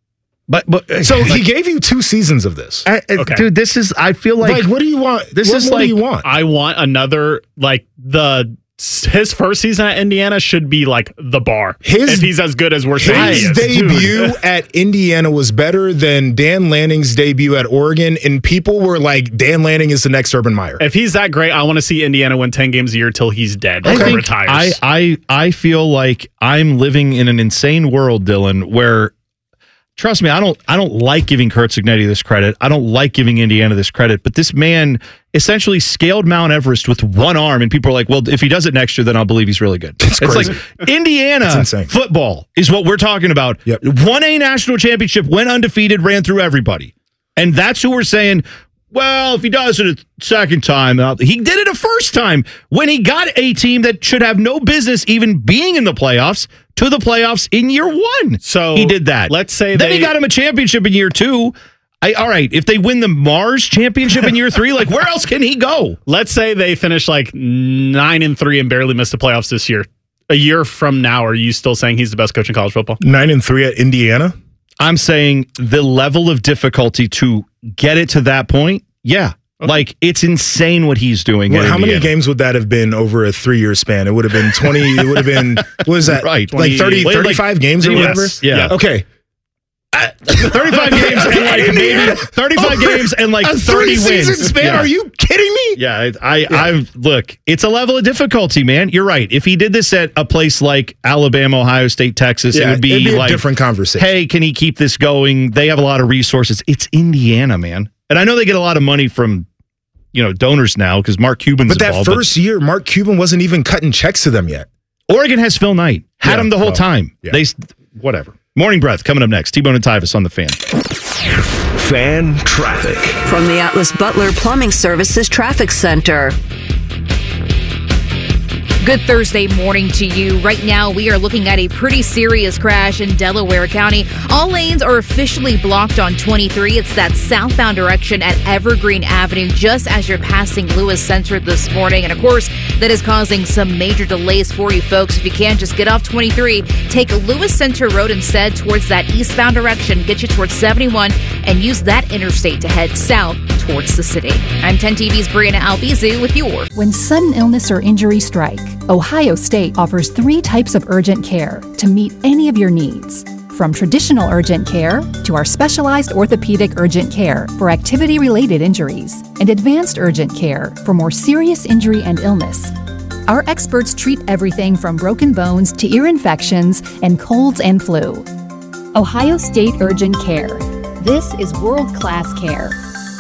But but so like, he gave you two seasons of this, I, okay. dude. This is. I feel like. Like, what do you want? This what, is what like. do you want? I want another like the his first season at Indiana should be like the bar. His if he's as good as we're saying. His he is, debut dude. at Indiana was better than Dan Lanning's debut at Oregon, and people were like, "Dan Lanning is the next Urban Meyer." If he's that great, I want to see Indiana win ten games a year till he's dead I or think retires. I I I feel like I'm living in an insane world, Dylan, where. Trust me, I don't I don't like giving Curt Cignetti this credit. I don't like giving Indiana this credit, but this man essentially scaled Mount Everest with one arm, and people are like, well, if he does it next year, then I'll believe he's really good. It's, it's crazy. like Indiana it's football is what we're talking about. Yep. Won a national championship, went undefeated, ran through everybody. And that's who we're saying, well, if he does it a second time, he did it a first time when he got a team that should have no business even being in the playoffs to the playoffs in year one. So he did that. Let's say then they, he got him a championship in year two. I, all right, if they win the Mars championship in year three, like where else can he go? Let's say they finish like nine and three and barely miss the playoffs this year. A year from now, are you still saying he's the best coach in college football? Nine and three at Indiana? I'm saying the level of difficulty to get it to that point, yeah. Okay. Like, it's insane what he's doing. Well, how Indiana. many games would that have been over a three-year span? It would have been twenty. It would have been, what is that? Right. Like thirty, like, thirty-five games or yes, whatever? Yeah. yeah. Okay. Uh, thirty-five games and like maybe thirty-five over games and like a thirty wins. Span? Yeah. Are you kidding me? Yeah, I, I, yeah. I look. It's a level of difficulty, man. You're right. If he did this at a place like Alabama, Ohio State, Texas, yeah, it would be, it'd be like a different conversation. Hey, can he keep this going? They have a lot of resources. It's Indiana, man, and I know they get a lot of money from, you know, donors now because Mark Cuban's But that involved, first but year, Mark Cuban wasn't even cutting checks to them yet. Oregon has Phil Knight. Had yeah, him the whole well, time. Yeah. They whatever. Morning Breath coming up next. T-Bone and Tyvis on the Fan. Fan traffic. From the Atlas Butler Plumbing Services Traffic Center. Good Thursday morning to you. Right now, we are looking at a pretty serious crash in Delaware County. All lanes are officially blocked on twenty-three. It's that southbound direction at Evergreen Avenue, just as you're passing Lewis Center this morning. And of course, that is causing some major delays for you folks. If you can't just get off twenty-three, take Lewis Center Road instead towards that eastbound direction, get you towards seventy-one, and use that interstate to head south towards the city. I'm ten T V's Brianna Albizu with your. When sudden illness or injury strike, Ohio State offers three types of urgent care to meet any of your needs. From traditional urgent care to our specialized orthopedic urgent care for activity-related injuries and advanced urgent care for more serious injury and illness. Our experts treat everything from broken bones to ear infections and colds and flu. Ohio State Urgent Care. This is world-class care.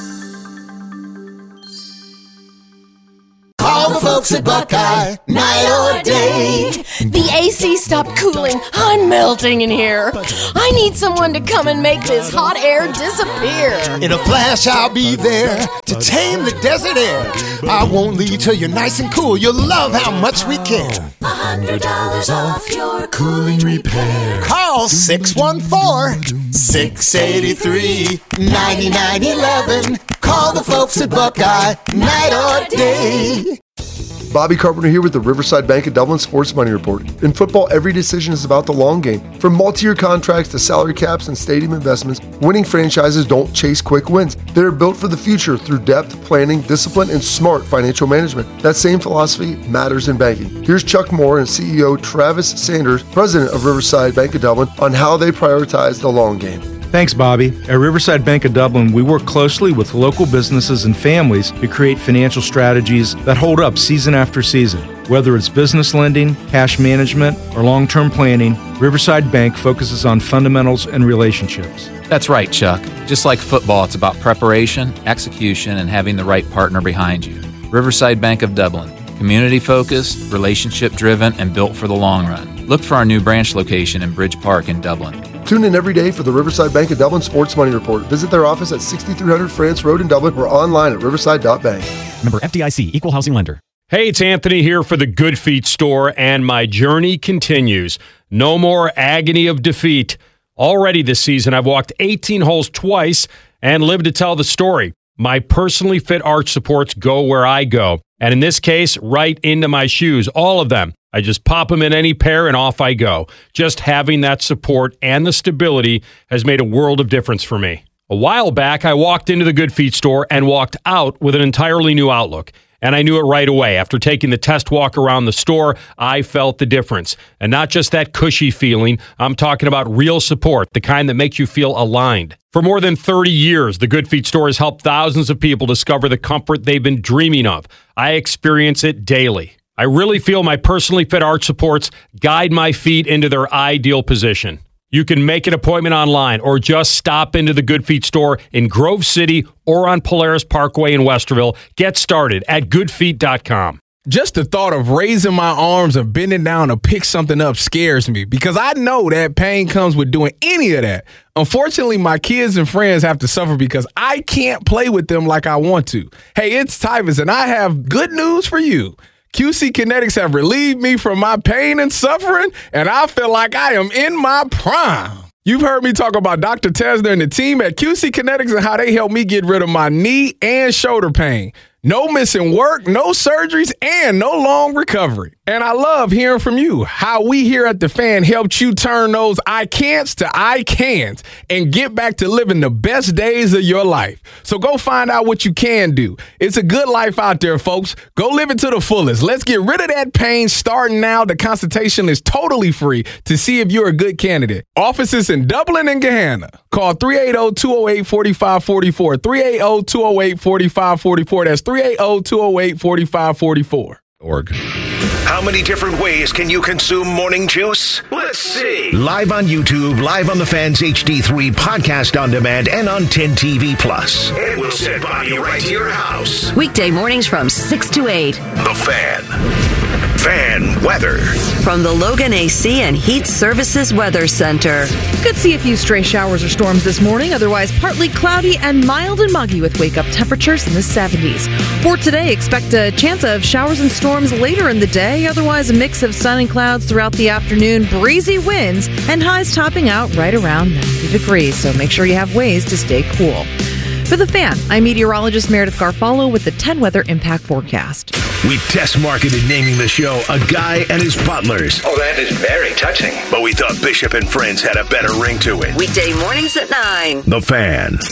Call the folks at Buckeye, night or day. The A C stopped cooling. I'm melting in here. I need someone to come and make this hot air disappear. In a flash, I'll be there to tame the desert air. I won't leave till you're nice and cool. You'll love how much we care. A hundred dollars off your cooling repair. Call six one four, six eight three, nine nine one one. Call the folks at Buckeye, night or day. Bobby Carpenter here with the Riverside Bank of Dublin Sports Money Report. In football, every decision is about the long game. From multi-year contracts to salary caps and stadium investments, winning franchises don't chase quick wins. They're built for the future through depth, planning, discipline, and smart financial management. That same philosophy matters in banking. Here's Chuck Moore and C E O Travis Sanders, president of Riverside Bank of Dublin, on how they prioritize the long game. Thanks, Bobby. At Riverside Bank of Dublin, we work closely with local businesses and families to create financial strategies that hold up season after season. Whether it's business lending, cash management, or long-term planning, Riverside Bank focuses on fundamentals and relationships. That's right, Chuck. Just like football, it's about preparation, execution, and having the right partner behind you. Riverside Bank of Dublin. Community-focused, relationship-driven, and built for the long run. Look for our new branch location in Bridge Park in Dublin. Tune in every day for the Riverside Bank of Dublin Sports Money Report. Visit their office at sixty-three hundred France Road in Dublin or online at riverside dot bank. Member F D I C, Equal Housing Lender. Hey, it's Anthony here for the Good Feet store, and my journey continues. No more agony of defeat. Already this season, I've walked eighteen holes twice and lived to tell the story. My personally fit arch supports go where I go, and in this case, right into my shoes, all of them. I just pop them in any pair and off I go. Just having that support and the stability has made a world of difference for me. A while back, I walked into the Good Feet store and walked out with an entirely new outlook. And I knew it right away. After taking the test walk around the store, I felt the difference. And not just that cushy feeling, I'm talking about real support, the kind that makes you feel aligned. For more than thirty years, the Good Feet store has helped thousands of people discover the comfort they've been dreaming of. I experience it daily. I really feel my personally fit arch supports guide my feet into their ideal position. You can make an appointment online or just stop into the Good Feet store in Grove City or on Polaris Parkway in Westerville. Get started at good feet dot com. Just the thought of raising my arms and bending down to pick something up scares me because I know that pain comes with doing any of that. Unfortunately, my kids and friends have to suffer because I can't play with them like I want to. Hey, it's Tyvus, and I have good news for you. Q C Kinetics have relieved me from my pain and suffering, and I feel like I am in my prime. You've heard me talk about Doctor Tesner and the team at Q C Kinetics and how they helped me get rid of my knee and shoulder pain. No missing work, no surgeries, and no long recovery. And I love hearing from you, how we here at The Fan helped you turn those I can'ts to I can'ts and get back to living the best days of your life. So go find out what you can do. It's a good life out there, folks. Go live it to the fullest. Let's get rid of that pain starting now. The consultation is totally free to see if you're a good candidate. Offices in Dublin and Gahanna. Call three eight zero, two zero eight, four five four four, three eight zero, two zero eight, four five four four. That's three eight zero, two zero eight, four five four four. Org. How many different ways can you consume morning juice? Let's see. Live on YouTube, live on the Fans H D three, podcast on demand, and on ten T V Plus. And we'll send Bonnie right to your house. Weekday mornings from six to eight. The Fan. Fan weather. From the Logan A C and Heat Services Weather Center. Could see a few stray showers or storms this morning, otherwise partly cloudy and mild and muggy with wake-up temperatures in the seventies. For today, expect a chance of showers and storms later in the day, otherwise a mix of sun and clouds throughout the afternoon, breezy winds, and highs topping out right around ninety degrees, so make sure you have ways to stay cool. For The Fan, I'm meteorologist Meredith Garfalo with the ten Weather Impact Forecast. We test marketed naming the show A Guy and His Butlers. Oh, that is very touching. But we thought Bishop and Friends had a better ring to it. Weekday mornings at nine. The Fan.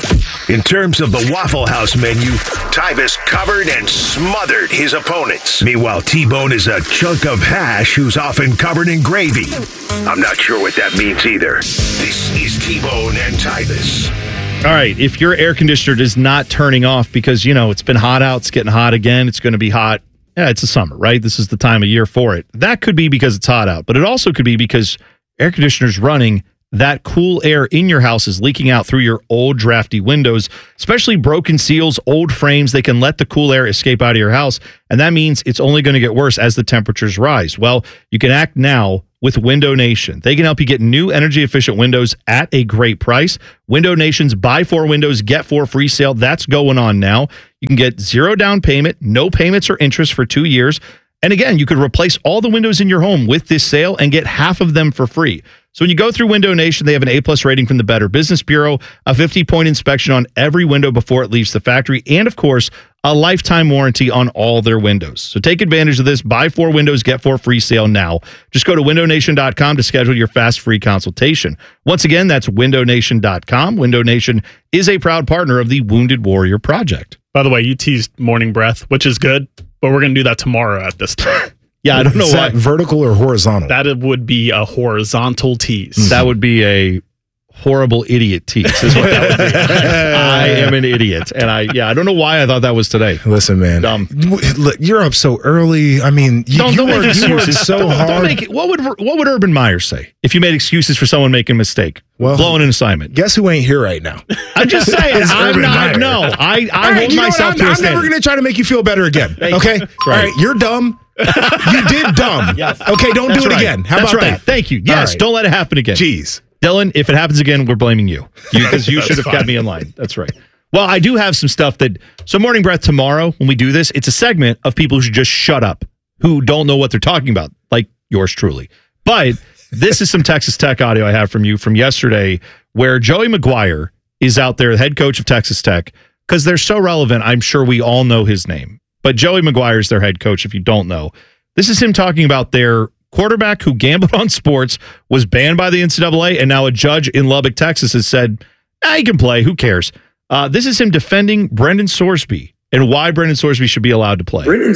In terms of the Waffle House menu, Tyvis covered and smothered his opponents. Meanwhile, T-Bone is a chunk of hash who's often covered in gravy. I'm not sure what that means either. This is T-Bone and Tyvis. All right, if your air conditioner is not turning off because, you know, it's been hot out, it's getting hot again, it's going to be hot. Yeah, it's the summer, right? This is the time of year for it. That could be because it's hot out, but it also could be because air conditioner's running. That cool air in your house is leaking out through your old drafty windows, especially broken seals, old frames. They can let the cool air escape out of your house, and that means it's only going to get worse as the temperatures rise. Well, you can act now with Window Nation. They can help you get new energy-efficient windows at a great price. Window Nation's Buy Four Windows, Get Four free sale, that's going on now. You can get zero down payment, no payments or interest for two years. And again, you could replace all the windows in your home with this sale and get half of them for free. So when you go through Window Nation, they have an A-plus rating from the Better Business Bureau, a fifty-point inspection on every window before it leaves the factory, and of course, a lifetime warranty on all their windows. So take advantage of this Buy Four Windows, Get Four free sale now. Just go to window nation dot com to schedule your fast free consultation. Once again, that's window nation dot com. Window Nation is a proud partner of the Wounded Warrior Project. By the way, you teased morning breath, which is good, but we're going to do that tomorrow at this time. Yeah, I don't know Is why. that vertical or horizontal? That would be a horizontal tease. Mm-hmm. That would be a horrible idiot tease is what that would be. I, I am an idiot. And I, yeah, I don't know why I thought that was today. Listen, man. Dumb. Look, you're up so early. I mean, you, Don't, you don't work, make you work excuses. so Don't- don't hard. make it- what would what would Urban Meyer say if you made excuses for someone making a mistake? Well, blowing an assignment. Guess who ain't here right now? I'm just saying. It's I'm Urban not. Meyer. No, I, I All right, hold you know what? myself I'm, to a I'm standard. never going to try to make you feel better again. Thank you. Okay? That's All right. right, you're dumb. You did dumb. Yes. Okay, don't That's do it right. again. How That's about right. that? Thank you. All Yes, right. don't let it happen again. Jeez. Dylan, if it happens again, we're blaming you because you, That's should have fine. kept me in line. That's right. Well, I do have some stuff that. So, Morning Breath tomorrow, when we do this, it's a segment of people who should just shut up, who don't know what they're talking about, like yours truly. But this is some Texas Tech audio I have from you from yesterday where Joey McGuire is out there, the head coach of Texas Tech, because they're so relevant. I'm sure we all know his name. But Joey McGuire is their head coach, if you don't know. This is him talking about their quarterback who gambled on sports, was banned by the N C double A, and now a judge in Lubbock, Texas has said, ah, he can play. Who cares? Uh, this is him defending Brendan Sorsby and why Brendan Sorsby should be allowed to play. Brendan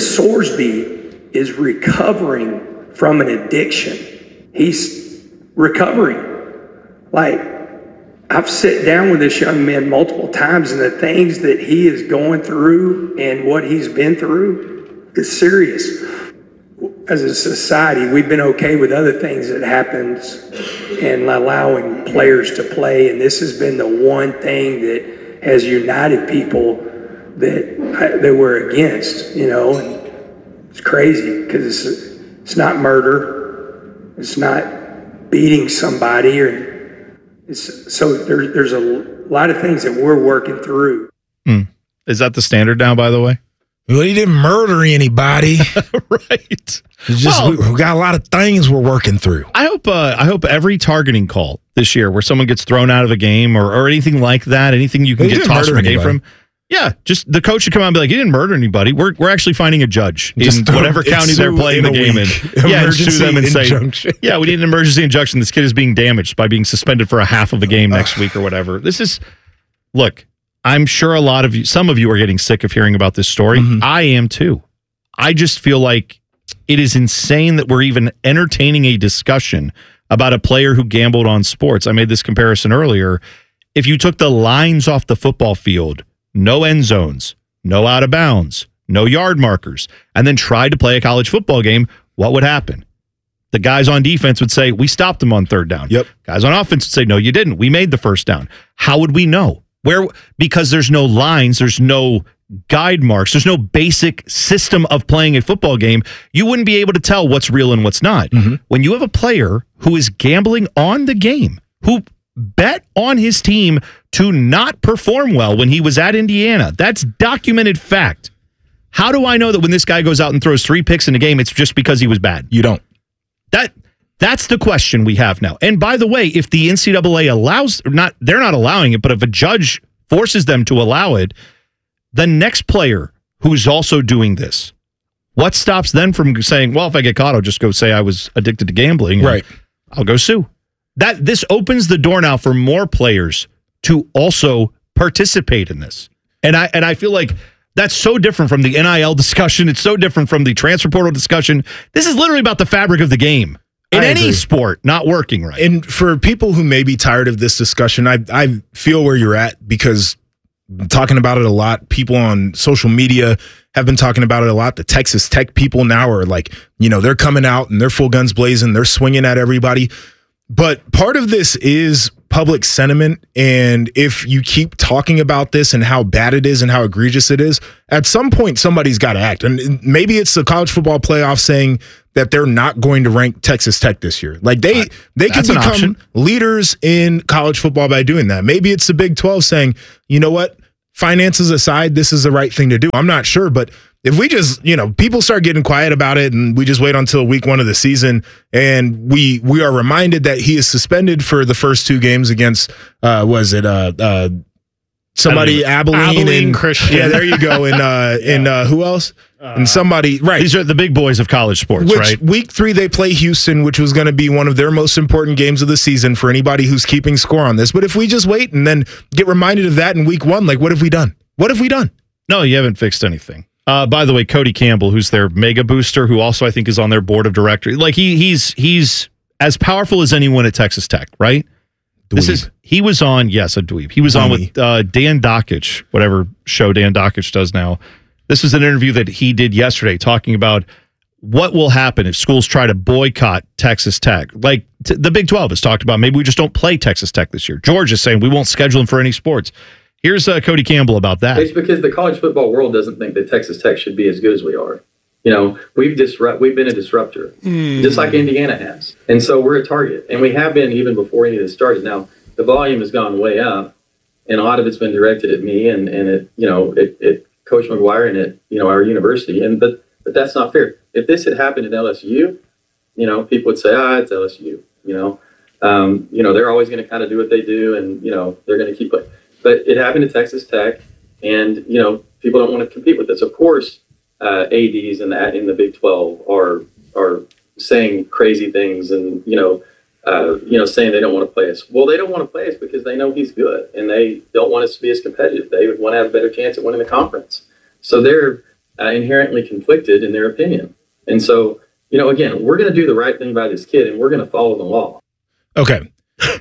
Sorsby is recovering from an addiction. He's recovering. Like, I've sat down with this young man multiple times, and the things that he is going through and what he's been through is serious. As a society, we've been okay with other things that happens and allowing players to play, and this has been the one thing that has united people that that we're against, you know. And it's crazy because it's, it's not murder, it's not beating somebody, or it's so there, there's a lot of things that we're working through. Hmm. Is that the standard now, by the way? Well, he didn't murder anybody. Right. It's just Well- we, we got a lot of things we're working through. I hope uh, I hope every targeting call this year where someone gets thrown out of a game or, or anything like that, anything you can He get didn't tossed from murder a game anybody. from. Yeah, just the coach should come out and be like, he didn't murder anybody. We're we're actually finding a judge in Just, um, whatever county they're sue playing the in a game week. in. Yeah, and sue Emergency them and say, injunction. yeah, we need an emergency injunction. This kid is being damaged by being suspended for a half of a game next week or whatever. This is, look, I'm sure a lot of you, some of you are getting sick of hearing about this story. Mm-hmm. I am too. I just feel like it is insane that we're even entertaining a discussion about a player who gambled on sports. I made this comparison earlier. If you took the lines off the football field, no end zones, no out of bounds, no yard markers, and then tried to play a college football game, what would happen? The guys on defense would say, we stopped them on third down. Yep. Guys on offense would say, no, you didn't. We made the first down. How would we know? Where? Because there's no lines, there's no guide marks, there's no basic system of playing a football game. You wouldn't be able to tell what's real and what's not. Mm-hmm. When you have a player who is gambling on the game, who bet on his team to not perform well when he was at Indiana, that's documented fact. How do I know that when this guy goes out and throws three picks in a game, it's just because he was bad? You don't. That that's the question we have now. And by the way, if the N C double A allows, not they're not allowing it, but if a judge forces them to allow it, the next player who's also doing this, what stops them from saying, well, if I get caught, I'll just go say I was addicted to gambling. and Right. I'll go sue. That this opens the door now for more players to also participate in this. And I and I feel like that's so different from the N I L discussion. It's so different from the transfer portal discussion. This is literally about the fabric of the game in I any agree. sport not working right. And for people who may be tired of this discussion, I I feel where you're at because I'm talking about it a lot. People on social media have been talking about it a lot. The Texas Tech people now are like, you know, they're coming out and they're full guns blazing. They're swinging at everybody. But part of this is public sentiment. And if you keep talking about this and how bad it is and how egregious it is, at some point, somebody's got to act. And maybe it's the college football playoff saying that they're not going to rank Texas Tech this year. Like they, they could That's an become option. leaders in college football by doing that. Maybe it's the Big twelve saying, you know what, finances aside, this is the right thing to do. I'm not sure, but if we just, you know, people start getting quiet about it and we just wait until week one of the season and we we are reminded that he is suspended for the first two games against, uh, was it uh, uh, somebody, Abilene? Abilene and, Christian. Yeah, there you go. And, uh, and uh, who else? And somebody, right. These are the big boys of college sports, Which right? week three they play Houston, which was going to be one of their most important games of the season for anybody who's keeping score on this. But if we just wait and then get reminded of that in week one, like what have we done? What have we done? No, you haven't fixed anything. Uh, by the way, Cody Campbell, who's their mega booster, who also I think is on their board of directors, like he he's he's as powerful as anyone at Texas Tech, right? This is he was on, yes, a dweeb. He was on with uh, Dan Dockich, whatever show Dan Dockich does now. This was an interview that he did yesterday talking about what will happen if schools try to boycott Texas Tech. Like t- the Big twelve has talked about, maybe we just don't play Texas Tech this year. George is saying we won't schedule them for any sports. Here's uh, Cody Campbell about that. It's because the college football world doesn't think that Texas Tech should be as good as we are. You know, we've disrupt, we've been a disruptor, Mm. just like Indiana has. And so we're a target. And we have been even before any of this started. Now, the volume has gone way up, and a lot of it's been directed at me and, and at, you know, at, at Coach McGuire and at, you know, our university. And but but that's not fair. If this had happened at L S U, you know, people would say, ah, it's L S U, you know. Um, you know, they're always going to kind of do what they do, and, you know, they're going to keep it. But it happened at Texas Tech, and, you know, people don't want to compete with this. Of course, uh, A Ds in the, in the Big twelve are are saying crazy things and, you know, uh, you know, saying they don't want to play us. Well, they don't want to play us because they know he's good, and they don't want us to be as competitive. They would want to have a better chance at winning the conference. So they're uh, inherently conflicted in their opinion. And so, you know, again, we're going to do the right thing by this kid, and we're going to follow the law. Okay.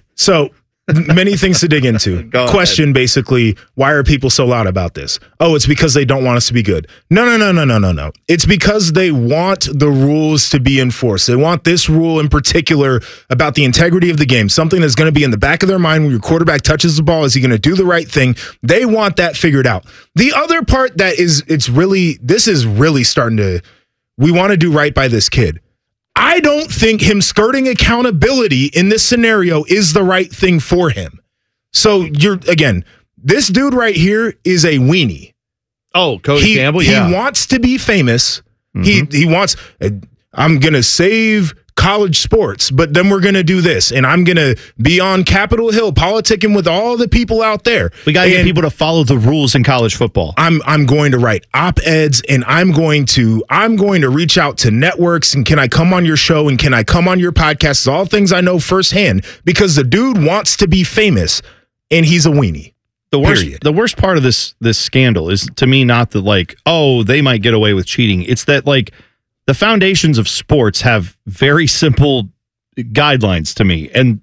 So many things to dig into. Question basically, why are people so loud about this? Oh, it's because they don't want us to be good. No, no, no, no, no, no, no. It's because they want the rules to be enforced. They want this rule in particular about the integrity of the game, something that's going to be in the back of their mind when your quarterback touches the ball. Is he going to do the right thing? They want that figured out. The other part that is, it's really, this is really starting to, we want to do right by this kid. I don't think him skirting accountability in this scenario is the right thing for him. So you're, again, this dude right here is a weenie. Oh, Cody he, Campbell, yeah. He wants to be famous. Mm-hmm. He he wants, uh, I'm going to save college sports, but then we're going to do this, and I'm going to be on Capitol Hill politicking with all the people out there. We got to get And people to follow the rules in college football. I'm I'm going to write op-eds, and I'm going to I'm going to reach out to networks, and can I come on your show, and can I come on your podcast? It's all things I know firsthand, because the dude wants to be famous, and he's a weenie. The worst, Period. the worst part of this this scandal is, to me, not that, like, oh, they might get away with cheating. It's that, like, the foundations of sports have very simple guidelines to me. And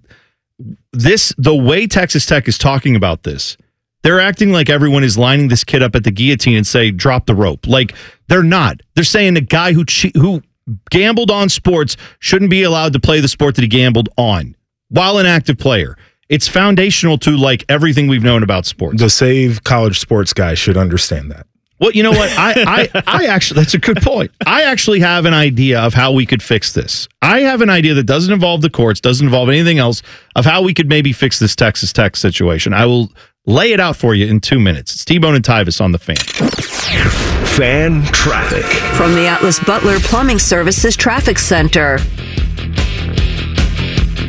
this, the way Texas Tech is talking about this, they're acting like everyone is lining this kid up at the guillotine and say, drop the rope. Like, they're not. They're saying the guy who che- who gambled on sports shouldn't be allowed to play the sport that he gambled on while an active player. It's foundational to, like, everything we've known about sports. The Save College Sports guy should understand that. Well, you know what? I, I, I actually, that's a good point. I actually have an idea of how we could fix this. I have an idea that doesn't involve the courts, doesn't involve anything else, of how we could maybe fix this Texas Tech situation. I will lay it out for you in two minutes. It's T-Bone and Tyvis on the Fan. Fan traffic. From the Atlas Butler Plumbing Services Traffic Center.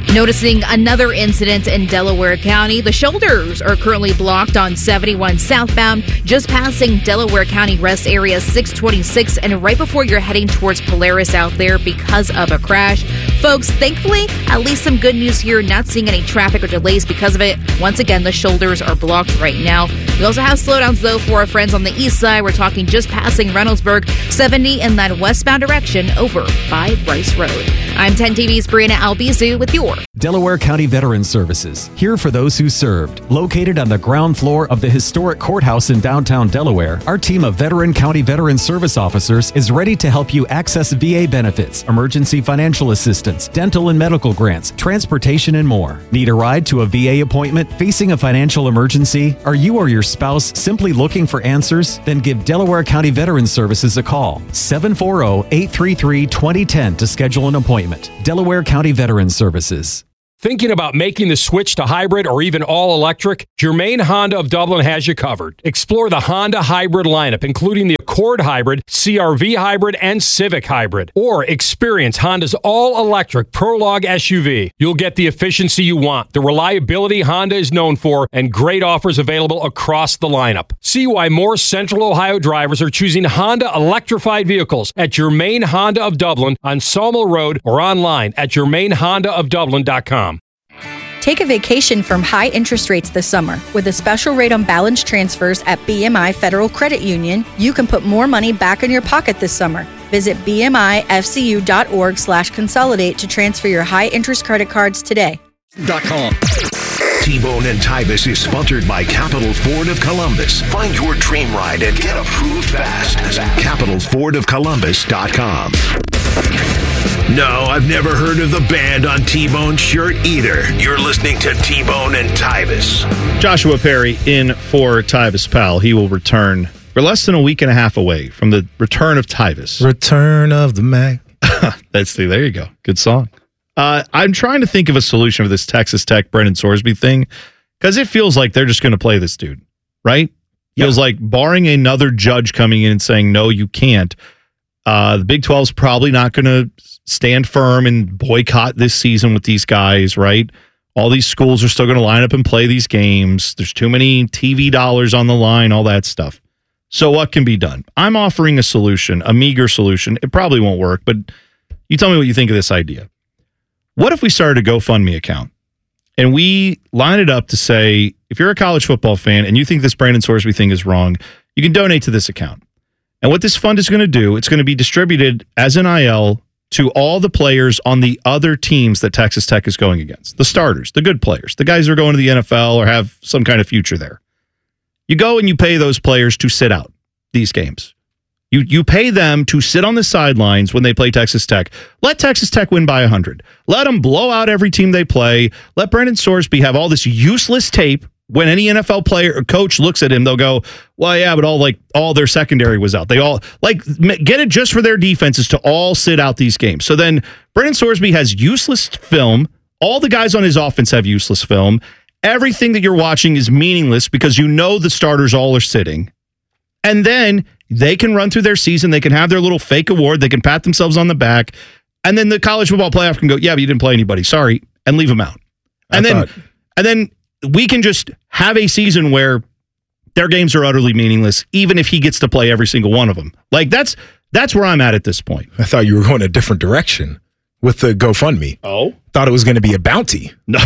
Noticing another incident in Delaware County, the shoulders are currently blocked on seventy-one southbound, just passing Delaware County Rest Area six twenty-six, and right before you're heading towards Polaris out there because of a crash. Folks, thankfully, at least some good news here, not seeing any traffic or delays because of it. Once again, the shoulders are blocked right now. We also have slowdowns, though, for our friends on the east side. We're talking just passing Reynoldsburg, seventy in that westbound direction over by Bryce Road. I'm ten T V's Brianna Albizu with your Delaware County Veterans Services, here for those who served. Located on the ground floor of the historic courthouse in downtown Delaware, our team of Veteran County Veteran Service officers is ready to help you access V A benefits, emergency financial assistance, dental and medical grants, transportation, and more. Need a ride to a V A appointment? Facing a financial emergency? Are you or your spouse simply looking for answers? Then give Delaware County Veterans Services a call. seven four zero, eight three three, two zero one zero to schedule an appointment. Delaware County Veterans Services. Thinking about making the switch to hybrid or even all-electric? Germain Honda of Dublin has you covered. Explore the Honda hybrid lineup, including the Accord Hybrid, C R V Hybrid, and Civic Hybrid. Or experience Honda's all-electric Prologue S U V. You'll get the efficiency you want, the reliability Honda is known for, and great offers available across the lineup. See why more Central Ohio drivers are choosing Honda electrified vehicles at Germain Honda of Dublin on Sawmill Road or online at germain honda of dublin dot com. Take a vacation from high interest rates this summer. With a special rate on balance transfers at B M I Federal Credit Union, you can put more money back in your pocket this summer. Visit b m i f c u dot org slash consolidate to transfer your high interest credit cards today. .com. T-Bone and Tybus is sponsored by Capital Ford of Columbus. Find your dream ride and get approved fast at capital ford of columbus dot com. No, I've never heard of the band on T-Bone's shirt either. You're listening to T-Bone and Tybus. Joshua Perry in for Tybus Powell. He will return. We're less than a week and a half away from the return of Tybus. Return of the Mac. That's the, there you go. Good song. Uh, I'm trying to think of a solution for this Texas Tech Brendan Sorsby thing because it feels like they're just going to play this dude, right? Yep. Feels like barring another judge coming in and saying, no, you can't. Uh, the Big twelve's probably not going to stand firm and boycott this season with these guys, right? All these schools are still going to line up and play these games. There's too many T V dollars on the line, all that stuff. So what can be done? I'm offering a solution, a meager solution. It probably won't work, but you tell me what you think of this idea. What if we started a GoFundMe account and we line it up to say, if you're a college football fan and you think this Brandon Sorsby thing is wrong, you can donate to this account. And what this fund is going to do, it's going to be distributed as an I L to all the players on the other teams that Texas Tech is going against. The starters, the good players, the guys who are going to the N F L or have some kind of future there. You go and you pay those players to sit out these games. You you pay them to sit on the sidelines when they play Texas Tech. Let Texas Tech win by one hundred. Let them blow out every team they play. Let Brandon Sorsby have all this useless tape. When any N F L player or coach looks at him, they'll go, well, yeah, but all like all their secondary was out. They all like get it just for their defenses to all sit out these games. So then Brandon Sorsby has useless film. All the guys on his offense have useless film. Everything that you're watching is meaningless because you know the starters all are sitting. And then they can run through their season. They can have their little fake award. They can pat themselves on the back. And then the college football playoff can go, yeah, but you didn't play anybody. Sorry. And leave them out. And I then, thought- and then we can just have a season where their games are utterly meaningless, even if he gets to play every single one of them. Like that's, that's where I'm at at this point. I thought you were going a different direction with the GoFundMe. Oh, thought it was going to be a bounty. No,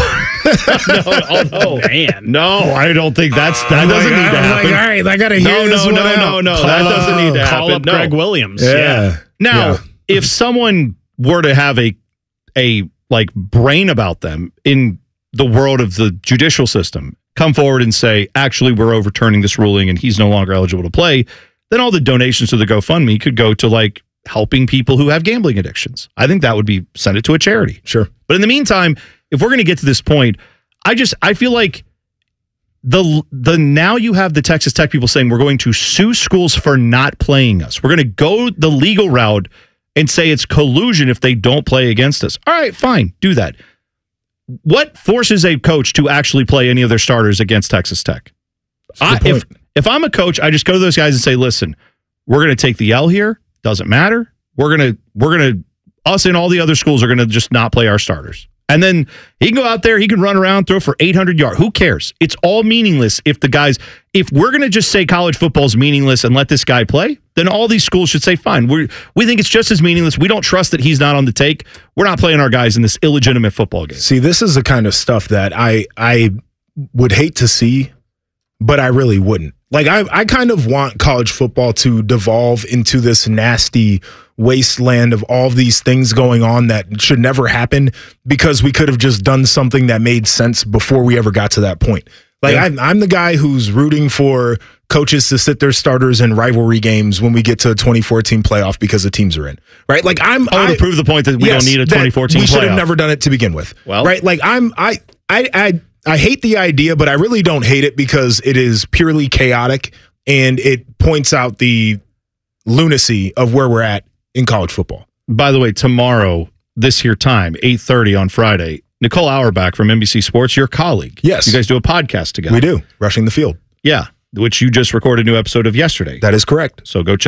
no, oh, no, man, no, I don't think that's that doesn't like, need to happen. Like, all right, I got to hear no, this no, one no, out. no, no, Call, that doesn't need to call happen. up No. Greg Williams. Yeah. yeah. Now, yeah. if someone were to have a a like brain about them in the world of the judicial system, come forward and say, actually, we're overturning this ruling and he's no longer eligible to play, then all the donations to the GoFundMe could go to like helping people who have gambling addictions. I think that would be send it to a charity. Sure. But in the meantime, if we're going to get to this point, I just I feel like the the now you have the Texas Tech people saying we're going to sue schools for not playing us. We're going to go the legal route and say it's collusion if they don't play against us. All right, fine, do that. What forces a coach to actually play any of their starters against Texas Tech? I, if if I'm a coach, I just go to those guys and say, listen, we're going to take the L here. Doesn't matter. We're going to, we're going to, us and all the other schools are going to just not play our starters. And then he can go out there, he can run around, throw for eight hundred yards. Who cares? It's all meaningless if the guys, if we're going to just say college football is meaningless and let this guy play, then all these schools should say, fine, we we think it's just as meaningless. We don't trust that he's not on the take. We're not playing our guys in this illegitimate football game. See, this is the kind of stuff that I I would hate to see, but I really wouldn't. Like, I, I kind of want college football to devolve into this nasty wasteland of all these things going on that should never happen because we could have just done something that made sense before we ever got to that point. Like, yeah. I'm, I'm the guy who's rooting for coaches to sit their starters in rivalry games when we get to a twenty fourteen playoff because the teams are in, right? Like, I'm oh, to prove the point that we yes, don't need a twenty fourteen we playoff. We should have never done it to begin with. Well, right? Like, I'm, I, I, I, I hate the idea, but I really don't hate it because it is purely chaotic and it points out the lunacy of where we're at in college football. By the way, tomorrow, this here time, eight thirty on Friday, Nicole Auerbach from N B C Sports, your colleague. Yes. You guys do a podcast together. We do. Rushing the Field. Yeah. Which you just recorded a new episode of yesterday. That is correct. So go check